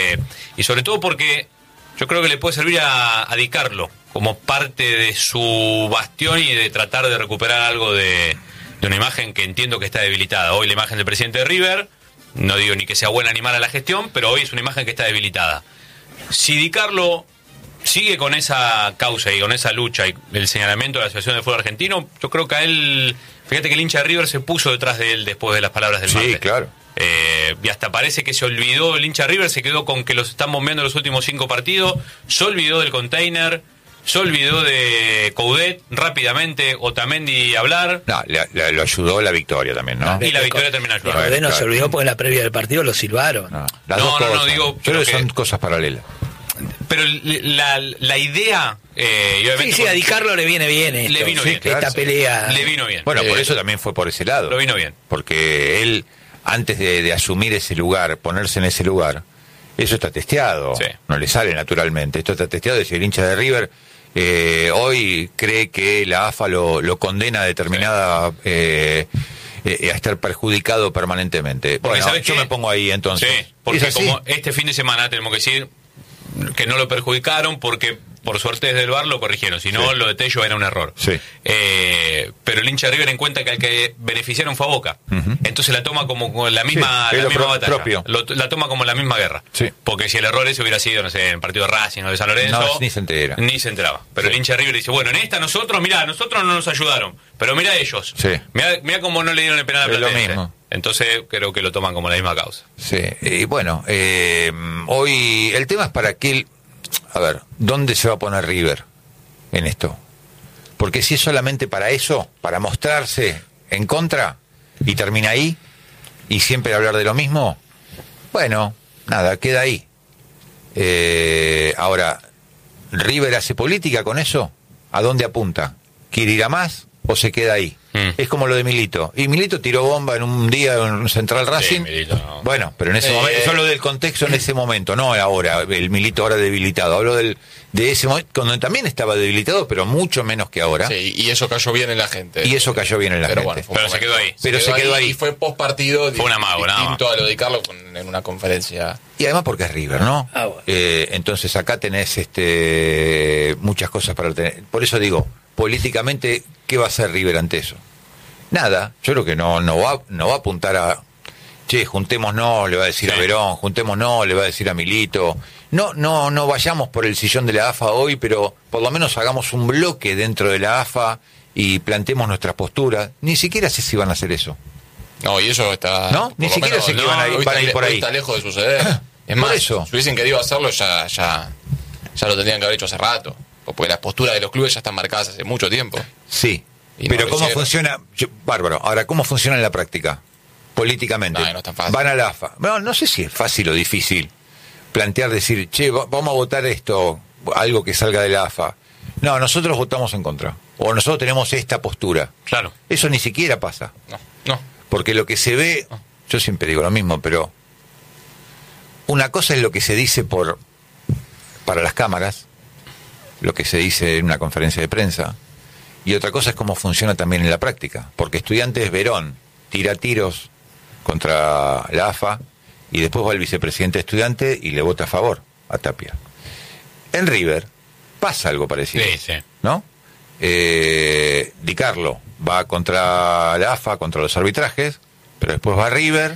Y sobre todo porque yo creo que le puede servir a Di Carlo como parte de su bastión y de tratar de recuperar algo de una imagen que entiendo que está debilitada. Hoy la imagen del presidente de River, no digo ni que sea buena ni mala la gestión, pero hoy es una imagen que está debilitada. Si Di Carlo sigue con esa causa y con esa lucha y el señalamiento de la Asociación de Fútbol Argentino, yo creo que a él, fíjate que el hincha de River se puso detrás de él después de las palabras del martes. Sí, claro. Y hasta parece que se olvidó, el hincha de River se quedó con que los están bombeando los últimos 5 partidos, se olvidó del container, se olvidó de Coudet rápidamente, Otamendi hablar. No, lo ayudó la victoria también, ¿no? Y la victoria termina ayudando. Coudet no se olvidó porque en la previa del partido lo silbaron. No, digo... Pero son cosas paralelas. Pero la idea... y obviamente sí, a Di Carlo le viene bien esto. Le vino bien. Esta pelea... Le vino bien. Bueno, por eso también fue por ese lado. Lo vino bien. Porque él, antes de asumir ese lugar, ponerse en ese lugar, eso está testeado. Sí. No le sale naturalmente. Esto está testeado. Es decir, el hincha de River hoy cree que la AFA lo condena a determinada... a estar perjudicado permanentemente. Porque bueno, yo me pongo ahí entonces. Sí, porque como este fin de semana tenemos que decir que no lo perjudicaron porque por suerte desde el VAR lo corrigieron, si no lo de Tello era un error. Sí. Pero el hincha de River en cuenta que al que beneficiaron fue a Boca. Entonces la toma como la misma, sí, la misma batalla. Propio. La toma como la misma guerra. Sí. Porque si el error ese hubiera sido, no sé, en el partido de Racing o de San Lorenzo, no, ni se entera. Ni se enteraba. Pero el hincha de River dice, bueno, en esta nosotros no nos ayudaron, pero mira ellos. Sí. Mira cómo no le dieron el penal a Platense. Lo mismo. Entonces creo que lo toman como la misma causa. Sí, y bueno, hoy el tema es para qué... A ver, ¿dónde se va a poner River en esto? Porque si es solamente para eso, para mostrarse en contra, y termina ahí, y siempre hablar de lo mismo, bueno, nada, queda ahí. Ahora, ¿River hace política con eso? ¿A dónde apunta? ¿Quiere ir a más o se queda ahí? Es como lo de Milito. Y Milito tiró bomba en un día en Central Racing. Sí, Milito, no. Bueno, pero en ese momento, yo hablo del contexto en ese momento, no ahora, el Milito ahora debilitado. Hablo de ese momento, cuando también estaba debilitado, pero mucho menos que ahora. Sí, y eso cayó bien en la gente. Y eso cayó bien en la gente. Bueno, pero se quedó ahí. Pero se quedó ahí. Y fue post partido. Fue un amago, distinto a lo de Carlos en una conferencia. Y además porque es River, ¿no? Bueno. Entonces acá tenés muchas cosas para tener. Por eso digo, políticamente, ¿qué va a hacer River ante eso? Nada, yo creo que no va a apuntar a, che, juntémonos, le va a decir a Verón, juntémonos, le va a decir a Milito. No vayamos por el sillón de la AFA hoy, pero por lo menos hagamos un bloque dentro de la AFA y planteemos nuestras posturas. Ni siquiera sé si van a hacer eso. No, y eso está... ¿No? Ni siquiera sé que van a ir por ahí. Está lejos de suceder. Es más, si hubiesen querido hacerlo ya ya lo tendrían que haber hecho hace rato. Porque las posturas de los clubes ya están marcadas hace mucho tiempo. Sí, Y pero no lo ¿cómo hicieron. funciona? Bárbaro. Ahora, ¿cómo funciona en la práctica? Políticamente. No es tan fácil. Van a la AFA. No sé si es fácil o difícil plantear, decir, che, vamos a votar esto, algo que salga de la AFA. No, nosotros votamos en contra. O nosotros tenemos esta postura. Claro. Eso ni siquiera pasa. No. Porque lo que se ve, yo siempre digo lo mismo, pero una cosa es lo que se dice para las cámaras, lo que se dice en una conferencia de prensa, y otra cosa es cómo funciona también en la práctica. Porque Estudiantes Verón tira tiros contra la AFA y después va el vicepresidente de Estudiantes y le vota a favor a Tapia. En River pasa algo parecido, Sí. ¿no? Di Carlo va contra la AFA, contra los arbitrajes, pero después va a River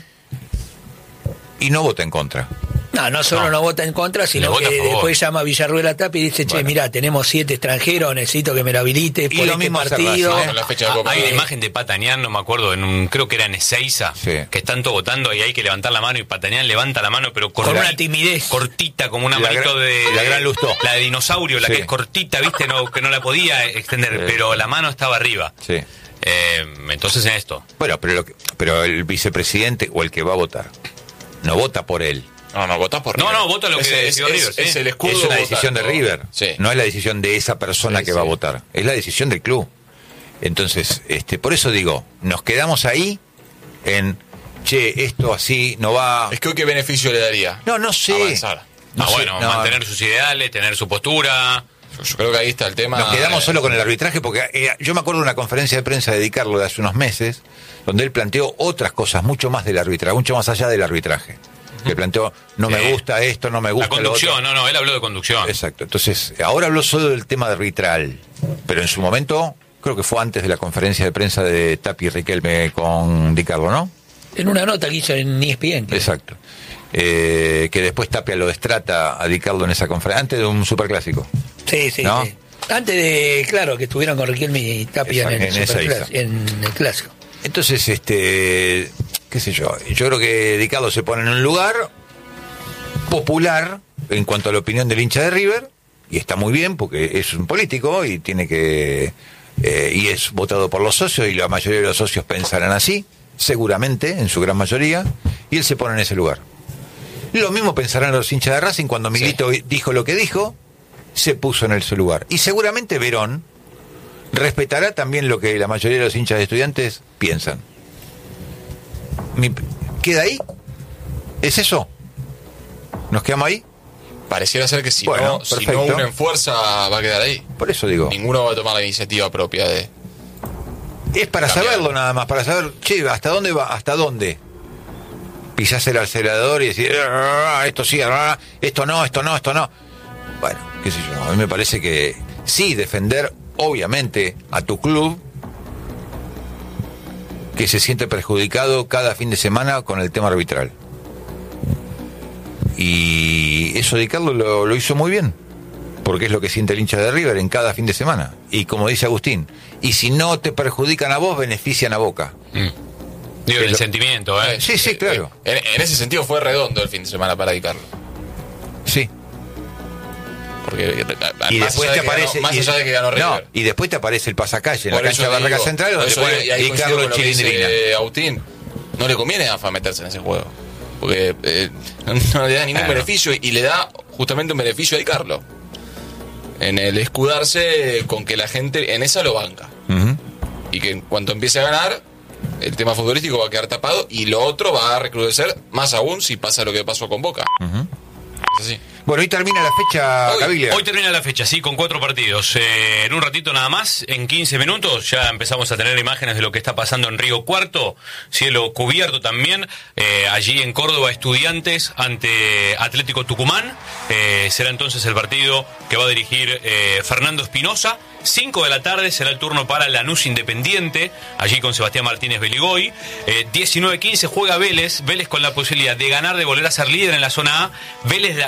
y no vota en contra. No solo no vota en contra, Le sino vota que a favor. después llama a Villarruel a Tapia y dice, che, mirá, tenemos 7 extranjeros, necesito que me lo habilite Y por lo este mismo hace partido. Racing, En la fecha de Copa. Hay una imagen de Patanián, no me acuerdo, creo que era en Ezeiza, que están todos votando y hay que levantar la mano y Patanián levanta la mano, pero Con una timidez. cortita, como una La manito gran- de... la gran Lustó. La de dinosaurio, la Sí. que es cortita, ¿viste? Que no la podía extender, pero la mano estaba arriba. Sí. Entonces en esto. Bueno, pero el vicepresidente o el que va a votar no vota por él. No, votás por River. No, vota lo que decidió River, sí. Es el escudo. Es una votar. decisión de River. Sí. No es la decisión de esa persona Sí, que sí. va a votar. Es la decisión del club. Entonces, por eso digo, nos quedamos ahí en, che, esto así no va. Es que hoy qué beneficio le daría. No sé. Avanzar. No sé, bueno, no. mantener sus ideales, tener su postura. Yo creo que ahí está el tema. Nos quedamos solo con el arbitraje porque yo me acuerdo de una conferencia de prensa de Di Carlo de hace unos meses donde él planteó otras cosas mucho más del arbitraje, mucho más allá del arbitraje. Le planteó, no me gusta esto, no me gusta La conducción, lo otro. él habló de conducción. Exacto. Entonces, ahora habló solo del tema arbitral, pero en su momento, creo que fue antes de la conferencia de prensa de Tapi y Riquelme con Di Carlo, ¿no? En una nota que hizo en ESPN. Exacto. Que después Tapia lo destrata a Di Carlo en esa conferencia, antes de un superclásico. Sí. ¿No? Sí. Antes de, claro, que estuvieron con Riquelme y Tapia en el Ezeiza. en el clásico. Entonces, qué sé yo creo que Di Carlo se pone en un lugar popular en cuanto a la opinión del hincha de River, y está muy bien porque es un político y tiene que y es votado por los socios y la mayoría de los socios pensarán así, seguramente, en su gran mayoría, y él se pone en ese lugar. Lo mismo pensarán los hinchas de Racing cuando Milito dijo lo que dijo, se puso en ese lugar. Y seguramente Verón respetará también lo que la mayoría de los hinchas de Estudiantes piensan. ¿Queda ahí? ¿Es eso? ¿Nos quedamos ahí? Pareciera ser que si Bueno, no perfecto. unen fuerza va a quedar ahí. Por eso digo. Ninguno va a tomar la iniciativa propia de... Es para cambiar. saberlo nada más, para saber, che, ¿hasta dónde va? ¿Hasta dónde? Pisás el acelerador y decís, esto sí, esto no. Bueno, qué sé yo, a mí me parece que sí, defender, obviamente, a tu club, que se siente perjudicado cada fin de semana con el tema arbitral. Y eso Di Carlo lo hizo muy bien, porque es lo que siente el hincha de River en cada fin de semana. Y como dice Agustín, y si no te perjudican a vos, benefician a Boca. Digo, el sentimiento, ¿eh? Sí, claro. En ese sentido fue redondo el fin de semana para Di Carlo. Sí. Porque Y después te aparece. más allá de que ganó River. No, y después te aparece el pasacalle en Por la eso cancha de te Barraca digo, Central, por donde eso te pone y ahí Di coincido Carlo con lo que dice Chilindrina. Agustín. No le conviene a AFA meterse en ese juego. Porque no le da ningún beneficio y le da justamente un beneficio a Di Carlo. En el escudarse con que la gente en esa lo banca. Y que en cuanto empiece a ganar, el tema futbolístico va a quedar tapado y lo otro va a recrudecer más aún si pasa lo que pasó con Boca. Es así. Bueno, hoy termina la fecha, Caviglia. Hoy termina la fecha, sí, con 4 partidos. En un ratito nada más, en 15 minutos, ya empezamos a tener imágenes de lo que está pasando en Río Cuarto, cielo cubierto también. Allí en Córdoba, Estudiantes ante Atlético Tucumán. Será entonces el partido que va a dirigir Fernando Espinosa. 5 de la tarde será el turno para Lanús Independiente, allí con Sebastián Martínez Beligoy. 19:15 juega Vélez con la posibilidad de ganar, de volver a ser líder en la zona A. Vélez con la posibilidad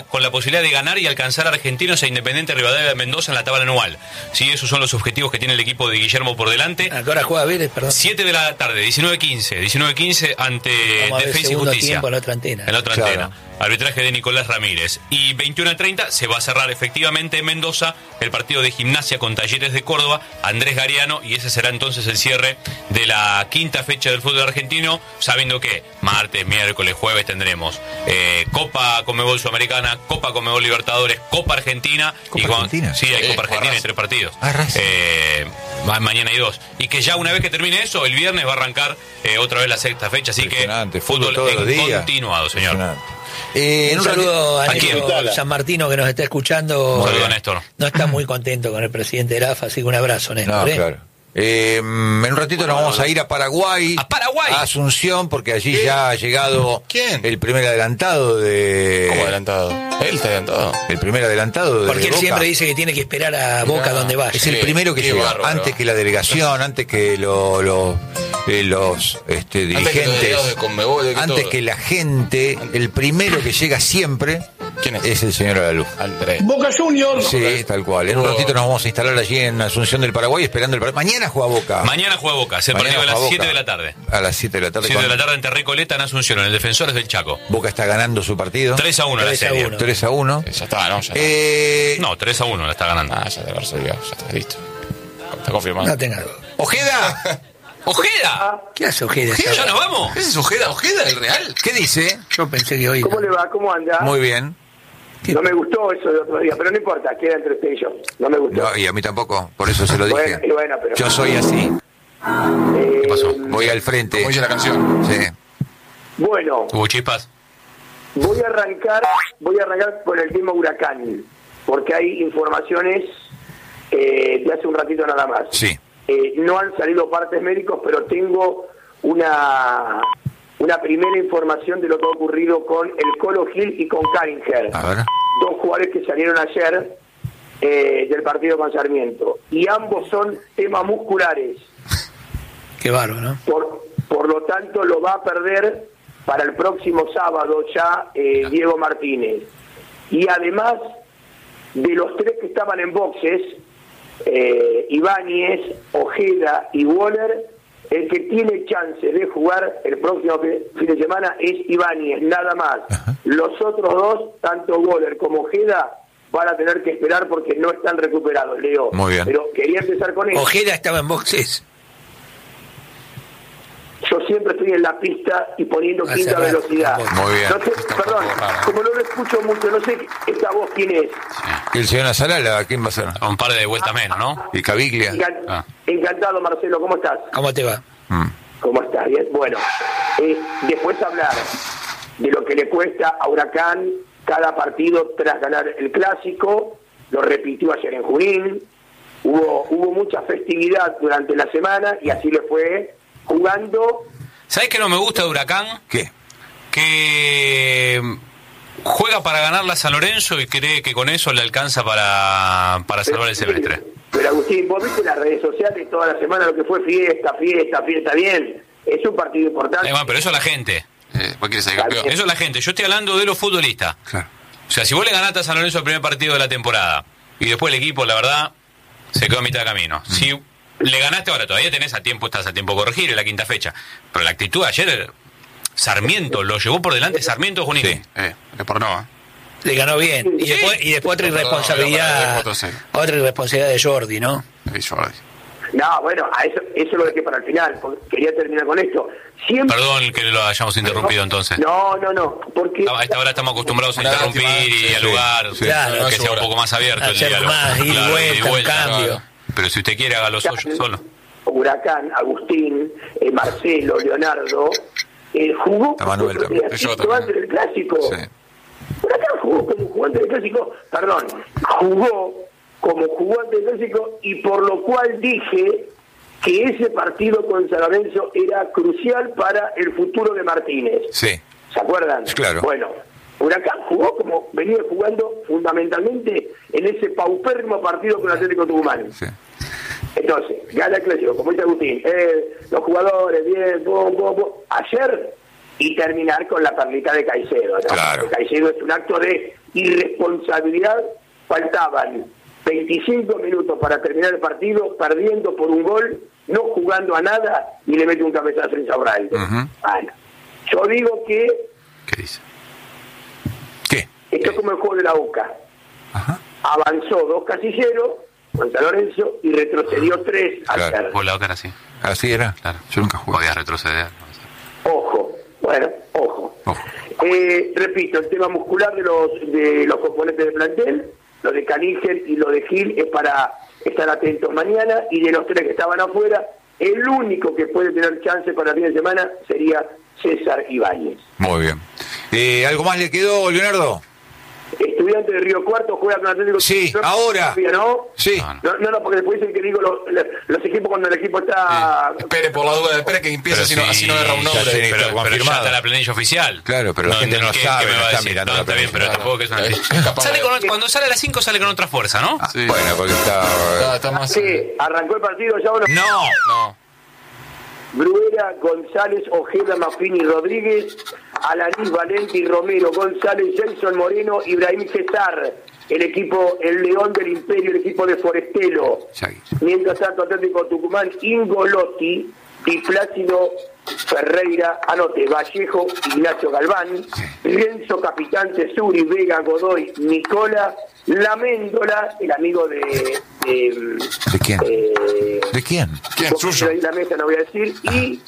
posibilidad de ganar y alcanzar a Argentinos e Independiente Rivadavia de Mendoza en la tabla anual. Sí, esos son los objetivos que tiene el equipo de Guillermo por delante. ¿A qué hora juega Vélez, perdón? 7 de la tarde, 19:15 ante Defensa y Justicia. Tiempo en la otra antena. En la otra antena. Arbitraje de Nicolás Ramírez. Y 21:30 se va a cerrar efectivamente en Mendoza el partido de Gimnasia con Talleres de Córdoba, Andrés Gariano, y ese será entonces el cierre de la quinta fecha del fútbol argentino, sabiendo que martes, miércoles, jueves tendremos Copa Conmebol Sudamericana, Copa Conmebol Libertadores, Copa Argentina. ¿Copa Argentina? Sí, hay Copa Argentina y 3 partidos. Mañana hay 2. Y que ya una vez que termine eso, el viernes va a arrancar otra vez la sexta fecha, así que fútbol todos los días. Continuado, señor. Un saludo a Néstor San Martino que nos está escuchando. Un saludo a Néstor. No está muy contento con el presidente de la AFA, así que un abrazo, Néstor. No, claro. En un ratito nos vamos a ir a Paraguay. ¿A Paraguay? A Asunción, porque allí ya ha llegado el primer adelantado de... ¿Cómo adelantado? ¿Él está adelantado? El primer adelantado de Porque él Boca. siempre dice que tiene que esperar a Boca donde vaya. Es el primero que llega, antes que la delegación, antes que los dirigentes, antes que la gente. El primero que llega siempre es el señor Alaluz. Boca Juniors. Sí, tal cual. En un ratito nos vamos a instalar allí en Asunción del Paraguay esperando el partido. Mañana juega Boca. Mañana juega Boca, es el partido a las 7 de la tarde. A las 7 de la tarde. 7 de la tarde en Recoleta, en Asunción, en el Defensores del Chaco. Boca está ganando su partido. 3-1 la serie. 3-1. Ya está, ¿no? Ya está. No, 3-1 la está ganando. Ah, ya debe haber servido, ya está listo. Está confirmado. No tenga duda. ¡Ojeda! ¡Ojeda! ¿Qué hace Ojeda? ¿Ya nos vamos? ¿Qué es Ojeda? ¿Ojeda el Real? ¿Qué dice? Yo pensé que hoy... ¿Cómo le va? ¿Cómo anda? Muy bien. No me gustó eso de otro día, pero no importa, queda entre usted y yo. No me gustó. No, y a mí tampoco, por eso se lo dije. Bueno, pero... Yo soy así. ¿Qué pasó? Voy al frente. Como dice la canción. Sí. Bueno. ¿Hubo chispas? Voy a arrancar con el tema Huracán, porque hay informaciones de hace un ratito nada más. Sí. No han salido partes médicos, pero tengo una primera información de lo que ha ocurrido con el Colo Gil y con Caringer. A ver. 2 jugadores que salieron ayer del partido con Sarmiento. Y ambos son temas musculares. Qué bárbaro, ¿no? Por lo tanto, lo va a perder para el próximo sábado ya Diego Martínez. Y además de los 3 que estaban en boxes, Ibáñez, Ojeda y Waller, el que tiene chance de jugar el próximo fin de semana es Ibáñez, nada más. Ajá. Los otros 2, tanto Waller como Ojeda, van a tener que esperar porque no están recuperados, Leo. Muy bien. Pero quería empezar con eso. Ojeda estaba en boxes. Yo siempre estoy en la pista y poniendo quinta velocidad. Muy bien. No sé, perdón, como no lo escucho mucho, no sé esta voz quién es. El señor Azarala, ¿quién va a ser? Un par de vueltas menos, ¿no? Y Caviglia. Encantado, Marcelo, ¿cómo estás? ¿Cómo te va? ¿Cómo estás? Bien. Bueno, después hablar de lo que le cuesta a Huracán cada partido tras ganar el Clásico. Lo repitió ayer en Junín. Hubo mucha festividad durante la semana y así le fue jugando. ¿Sabés qué no me gusta de Huracán? ¿Qué? Que juega para ganar a San Lorenzo y cree que con eso le alcanza para salvar el semestre. Pero Agustín, vos viste en las redes sociales toda la semana lo que fue fiesta, bien. Es un partido importante. Pero eso es la gente. ¿Vos querés ser campeón? Eso es la gente. Yo estoy hablando de los futbolistas. Claro. O sea, si vos le ganaste a San Lorenzo el primer partido de la temporada y después el equipo, la verdad, se quedó a mitad de camino. Si le ganaste ahora, todavía estás a tiempo de corregir en la quinta fecha. Pero la actitud de ayer, Sarmiento, lo llevó por delante Sarmiento Junín. Sí, le por no. Le ganó bien. Y después otra irresponsabilidad. Otra irresponsabilidad de Jordi, ¿no? Jordi. No, bueno, eso lo dejé para el final. Quería terminar con esto. Siempre... Perdón que lo hayamos interrumpido entonces. No, porque... A esta hora estamos acostumbrados a interrumpir y a lugar, claro, que sea un poco más abierto el diálogo. Más, ir y vuelta, cambio. Claro. Pero si usted quiere, haga lo suyo solo. Huracán, Agustín, Marcelo, Leonardo, jugó antes del Clásico. Sí. Huracán jugó como jugante del Clásico, jugó como jugante del Clásico, y por lo cual dije que ese partido con San Lorenzo era crucial para el futuro de Martínez. Sí. ¿Se acuerdan? Claro. Bueno, Huracán jugó como venía jugando fundamentalmente en ese paupérrimo partido con Atlético Tucumán. Sí. Entonces, gana el Clásico, como dice Agustín, los jugadores, bien, ayer, y terminar con la perlita de Caicedo, ¿no? Claro. Caicedo es un acto de irresponsabilidad. Faltaban 25 minutos para terminar el partido, perdiendo por un gol, no jugando a nada, y le mete un cabezazo en Insaurralde. Bueno, yo digo que... ¿Qué dice? ¿Qué? Esto es como el juego de la Boca. Avanzó 2 casilleros, San Lorenzo, y retrocedió 3 al tercer. Por la Boca era así. ¿Así era? Claro. Yo nunca jugué. Podía retroceder. Ojo, bueno, ojo. Repito, el tema muscular de los componentes del plantel, lo de Caníger y lo de Gil, es para estar atentos mañana, y de los 3 que estaban afuera, el único que puede tener chance para el fin de semana sería César Ibáñez. Muy bien. ¿Algo más le quedó, Leonardo? Estudiante de Río Cuarto juega con Atlético. Sí, ahora. ¿No? Sí. No, porque después dicen que digo los equipos cuando el equipo está... Espere, por la duda, espere que empiece, así no erra un nombre. Pero ya está la planilla oficial. Claro, pero la gente no sabe, no está mirando la planilla. Pero tampoco que es una... Cuando sale a las 5 sale con otra fuerza, ¿no? Sí. Bueno, porque está más... Sí, ¿arrancó el partido ya o no? No. Bruera, González, Ojeda, Maffini, Rodríguez, Alanis, Valenti, Romero, González, Jason Moreno, Ibrahim Cesar, el León del Imperio, el equipo de Forestelo. Mientras tanto, Atlético Tucumán, Ingolotti y Plácido Ferreira, Vallejo, Ignacio Galván, Renzo Capitán, Tesuri, Vega, Godoy, Nicola, Laméndola, el amigo de quién? ¿De quién? ¿Quién? Suyo. De la mesa no voy a decir. Y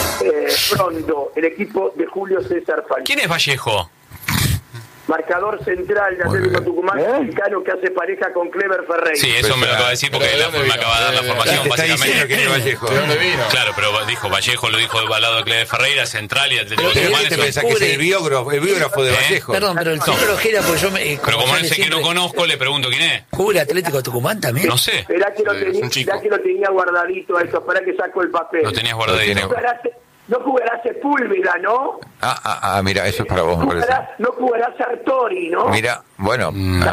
Rondo, el equipo de Julio César Falcón. ¿Quién es Vallejo? Marcador central de Atlético Tucumán, mexicano que hace pareja con Clever Ferreira. Sí, eso me lo acaba de decir porque me acaba de dar la formación, básicamente. Que es Vallejo. ¿De dónde vino? Claro, pero dijo Vallejo, lo dijo al lado de Clever Ferreira, central y Atlético Tucumán. ¿Te pensás que es el biógrafo de Vallejo? Perdón, pero el señor Ojeda, pues yo me... Pero como no sé que no conozco, le pregunto quién es. ¿Cubre Atlético Tucumán también? No sé. Esperá que lo tenía guardadito a eso, esperá que saco el papel. Lo tenías guardadito. No jugará Sepúlveda, ¿no? Mira, eso es para vos, me parece. No jugará Sartori, ¿no? Mira, bueno.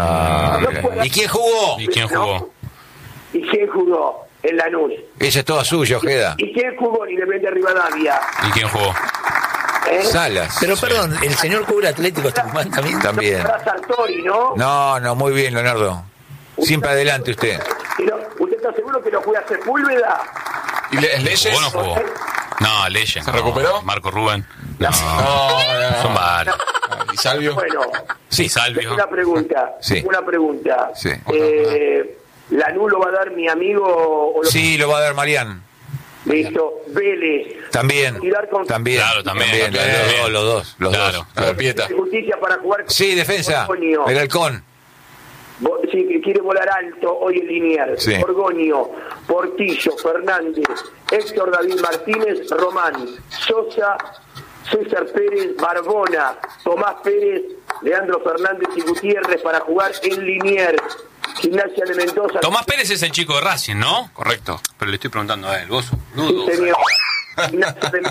¿Y quién jugó? ¿Y quién jugó? ¿Y quién jugó? En Lanús. Esa es toda suya, Ojeda. ¿Y quién jugó en Independiente Rivadavia? ¿Y quién jugó? Salas. Pero perdón, ¿el señor cubre Atlético Tucumán también? También. No jugará Sartori, ¿no? No, muy bien, Leonardo. Siempre adelante usted. ¿Usted está seguro que no juega Sepúlveda? ¿Y Leyes? ¿Jugó o no jugó? No, Leyes. ¿Se recuperó? Marco Rubén. No. Son varios. ¿Y Salvio? Bueno, sí, Salvio. Una pregunta. Sí. Sí. ¿Lanús lo va a dar mi amigo? Sí, lo va a dar Marián. Listo. Vélez. También. También. Claro, también. Los dos. Claro. Pieta. Justicia para jugar. Sí, defensa. El Halcón. Sí, que quiere volar alto hoy en Liniers. Sí. Borgoño, Portillo, Fernández, Héctor David Martínez, Román, Sosa, César Pérez, Barbona, Tomás Pérez, Leandro Fernández y Gutiérrez para jugar en Liniers. Gimnasia de Mendoza. Tomás Pérez es el chico de Racing, ¿no? Correcto. Pero le estoy preguntando a él, vos. Sí, señor. Gimnasia de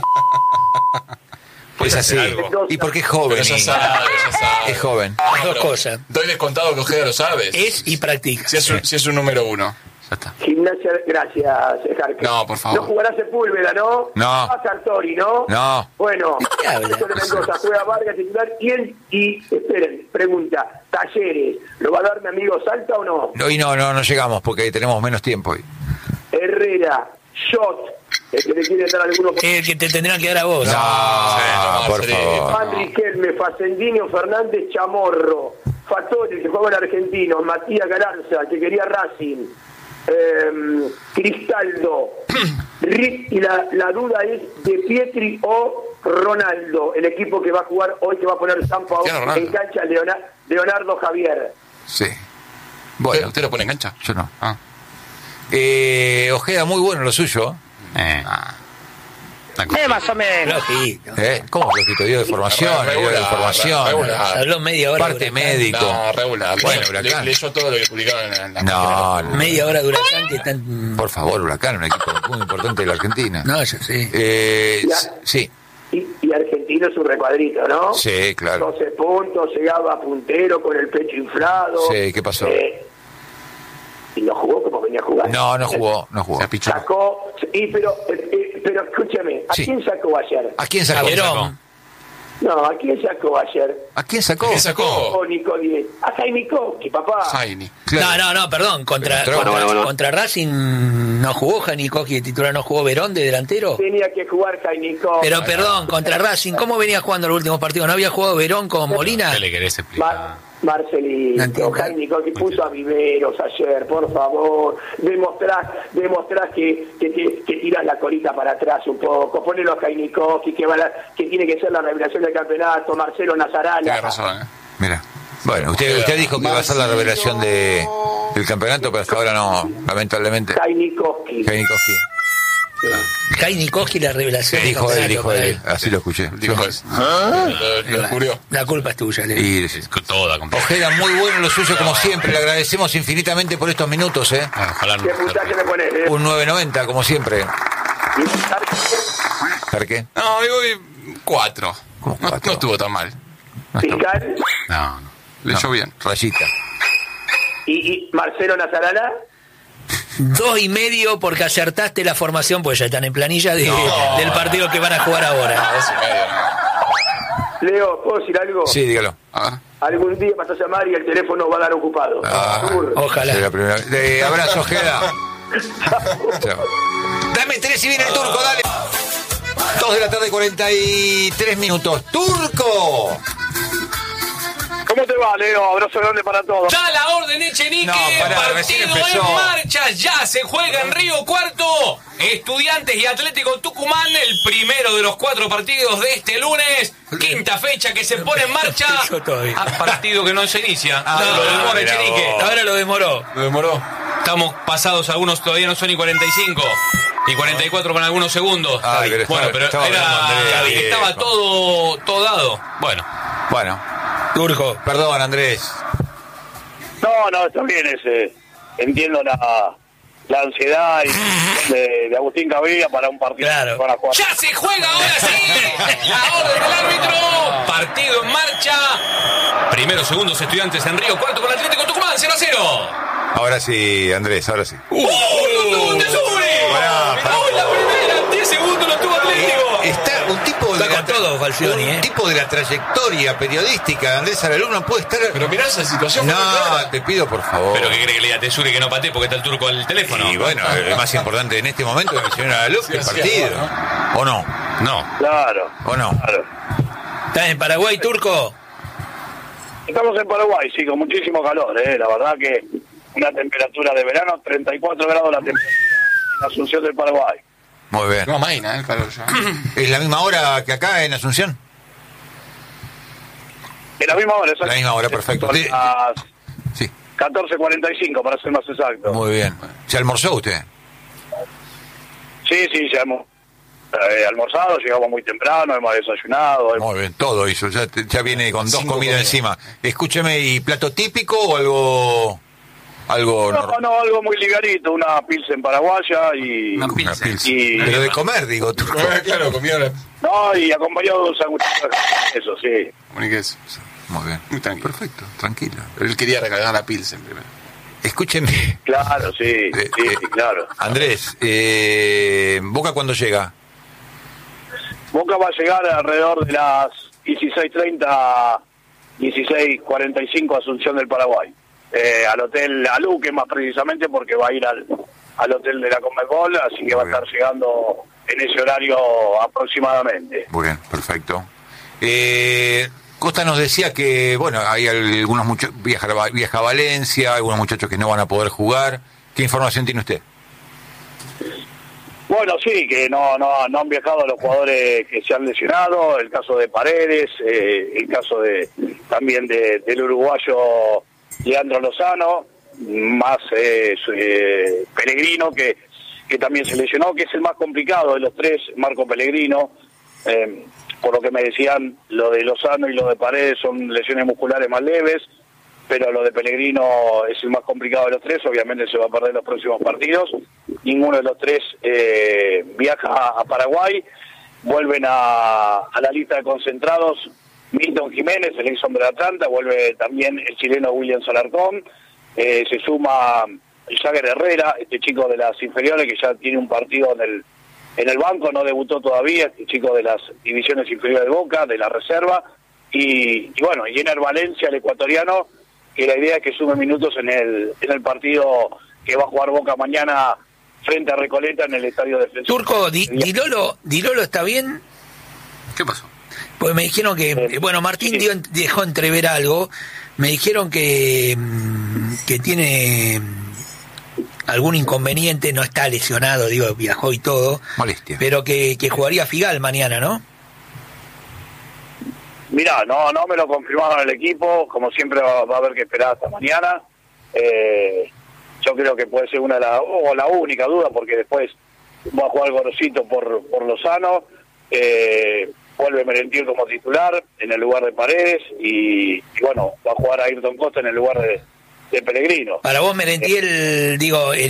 Es así. ¿Y por qué es joven? Pero ya sabe. Es joven. Dos cosas. Doy descontado que Ojeda lo sabes. Es y practica. Si es un número 1. Ya está. Gimnasia, gracias, Jarque. No, por favor. No jugará Sepúlveda, ¿no? No. Sartori, ¿no? No. Bueno, de Mendoza juega Vargas titular. Y esperen, pregunta, Talleres, ¿lo va a dar mi amigo Salta o no? No llegamos porque tenemos menos tiempo hoy. Herrera, Shot, el que le quiere dar alguno. El que te tendrán que dar a vos. Por favor. Juan Riquelme, Facendino, Fernández, Chamorro, Fattori, que juega en Argentino, Matías Galarza, que quería Racing, Cristaldo, y la duda es de Pietri o Ronaldo, el equipo que va a jugar hoy, que va a poner Zampa en cancha, Leonardo Javier. Sí. Bueno. ¿Usted lo pone en cancha? Yo no. Ojeda, muy bueno lo suyo. Más o menos. ¿Cómo flojito? Dio de formación. Habló media hora. Parte médico. No, regular. Bueno, Huracán. Leyó todo lo que publicaron en la No. Media hora de Huracán que están... Por favor, Huracán, un equipo muy importante de la Argentina. No, yo sí. Sí. Y Argentino es un recuadrito, ¿no? Sí, claro. 12 puntos, llegaba puntero con el pecho inflado. Sí, ¿qué pasó? Y no jugó como venía jugando. No jugó. Sacó, pero escúchame, ¿a quién sacó ayer? ¿A quién sacó? No, ¿a quién sacó ayer? ¿A quién sacó? ¿Quién sacó? Oh, Nico Díez. A Jaime Koski, papá. Jaime. No, perdón. Contra Racing no jugó Jaime Koski de titular, no jugó Verón de delantero. Tenía que jugar Jaime Koski. Pero perdón, contra Racing, ¿cómo venía jugando los últimos partidos? ¿No había jugado Verón con Molina? ¿Qué le querés explicar? Marcelino, Jaime Koski puso a Viveros ayer, por favor. Demostrás que tirás la colita para atrás un poco. Ponelo a Jaime Koski, que tiene que ser la revelación del campeonato. Marcelo Nazarana. Tiene razón, Mira. Bueno, usted dijo que iba a ser la revelación del campeonato, pero hasta ahora no, lamentablemente. Jaime Koski. Jaime Koski, la revelación. Dijo él, así lo escuché. Dijo eso. Lo juró. La culpa es tuya, Leo. Y toda completa. Ojeda, muy bueno lo suyo como siempre, le agradecemos infinitamente por estos minutos, Ojalá ¿Qué puntaje le ponés? Un 9.90 como siempre. ¿Para qué? No, yo voy 4. No estuvo tan mal. Fiscal. No. Leyó bien. Rayita. ¿Y Marcelo Nazarana? 2,5 porque acertaste la formación, pues ya están en planilla del partido que van a jugar ahora. 2,5. Leo, ¿puedo decir algo? Sí, dígalo. Algún día vas a llamar y el teléfono va a dar ocupado. Ojalá. Abrazo, Ojeda. Chao. Dame 3 y viene el turco, dale. 2 de la tarde, 43 minutos. ¡Turco! ¿Cómo te va, Leo? Abrazo grande para todos. Ya la orden, Echenique. Partido en marcha. Ya se juega en Río Cuarto. Estudiantes y Atlético Tucumán. El primero de los 4 partidos de este lunes. Quinta fecha que se pone en marcha. Partido que no se inicia. Lo demora Echenique. Ahora lo demoró. Estamos pasados, algunos todavía no son ni 45. Y 44 con algunos segundos. Bueno, pero estaba todo dado. Bueno. Turco. Perdón, Andrés. No, está bien entiendo la ansiedad de Agustín Cavilla para un partido que van a jugar. ¡Ya se juega ahora sí! La orden del árbitro. Partido en marcha. Primero, segundos, Estudiantes en Río Cuarto con Atlético Tucumán, 0-0. Ahora sí, Andrés, ahora sí. ¡No tuvo un tesuri! La primera, 10 segundos lo tuvo Atlético. Está un tipo tipo de la trayectoria periodística de Andrés Araluz no puede estar. Pero mirá esa situación. No, te pido por favor. Pero que cree que le diga Tesuri que no patee porque está el turco al teléfono. Y bueno, lo más importante en este momento es el señor Araluz que el partido. ¿O no? No. Claro. ¿O no? Claro. ¿Estás en Paraguay, Turco? Estamos en Paraguay, sí, con muchísimo calor, La verdad que una temperatura de verano, 34 grados la temperatura en Asunción del Paraguay. Muy bien. No, mañana, el calor ya. ¿Es la misma hora que acá en Asunción? En la misma hora, exacto. La misma hora, perfecto. Sí. 14:45 para ser más exacto. Muy bien. ¿Se almorzó usted? Sí, ya hemos almorzado, llegamos muy temprano, hemos desayunado. Muy bien, todo hizo. Ya viene con 2 comidas encima. Escúcheme, ¿y plato típico o algo No, algo muy ligadito, una pilsen paraguaya y... Una pilsen. Pero de comer, digo. Claro, comida. No, y acompañado de un sanguchito, eso sí. Muy bien. Muy tranquilo. Perfecto, tranquilo. Pero él quería recargar la pilsen primero. Escúcheme. Claro, sí, claro. Andrés, ¿Boca cuándo llega? Boca va a llegar alrededor de las 16:30, 16:45 Asunción del Paraguay. Al hotel Aluque más precisamente porque va a ir al hotel de la Conmebol, así que va a estar llegando en ese horario aproximadamente. Muy bien, perfecto. Costa nos decía que, bueno, hay algunos muchachos, viaja a Valencia, algunos muchachos que no van a poder jugar. ¿Qué información tiene usted? Bueno, sí, que no han viajado los jugadores que se han lesionado, el caso de Paredes, el caso también del uruguayo Leandro Lozano, más Pellegrino, que también se lesionó, que es el más complicado de los 3, Marco Pellegrino. Por lo que me decían, lo de Lozano y lo de Paredes son lesiones musculares más leves, pero lo de Pellegrino es el más complicado de los 3, obviamente se va a perder los próximos partidos. Ninguno de los 3 viaja a Paraguay, vuelven a la lista de concentrados Milton Jiménez, el ex hombre de Atlanta, vuelve también el chileno William Alarcón, se suma Jagger Herrera, este chico de las inferiores que ya tiene un partido en el banco, no debutó todavía, este chico de las divisiones inferiores de Boca, de la reserva, y bueno, y Ener Valencia, el ecuatoriano, que la idea es que sume minutos en el partido que va a jugar Boca mañana frente a Recoleta en el estadio defensor. Turco, Dilolo está bien. ¿Qué pasó? Pues me dijeron que, bueno, Martín dejó entrever algo, me dijeron que tiene algún inconveniente, no está lesionado, digo, viajó y todo, molestia, pero que jugaría Figal mañana, ¿no? Mirá, no me lo confirmaron el equipo, como siempre va a haber que esperar hasta mañana. Yo creo que puede ser la única duda, porque después va a jugar Gorosito por Lozano, vuelve Merentiel como titular en el lugar de Paredes, y bueno, va a jugar Ayrton Costa en el lugar de Pellegrino. Para vos, Merentiel, digo,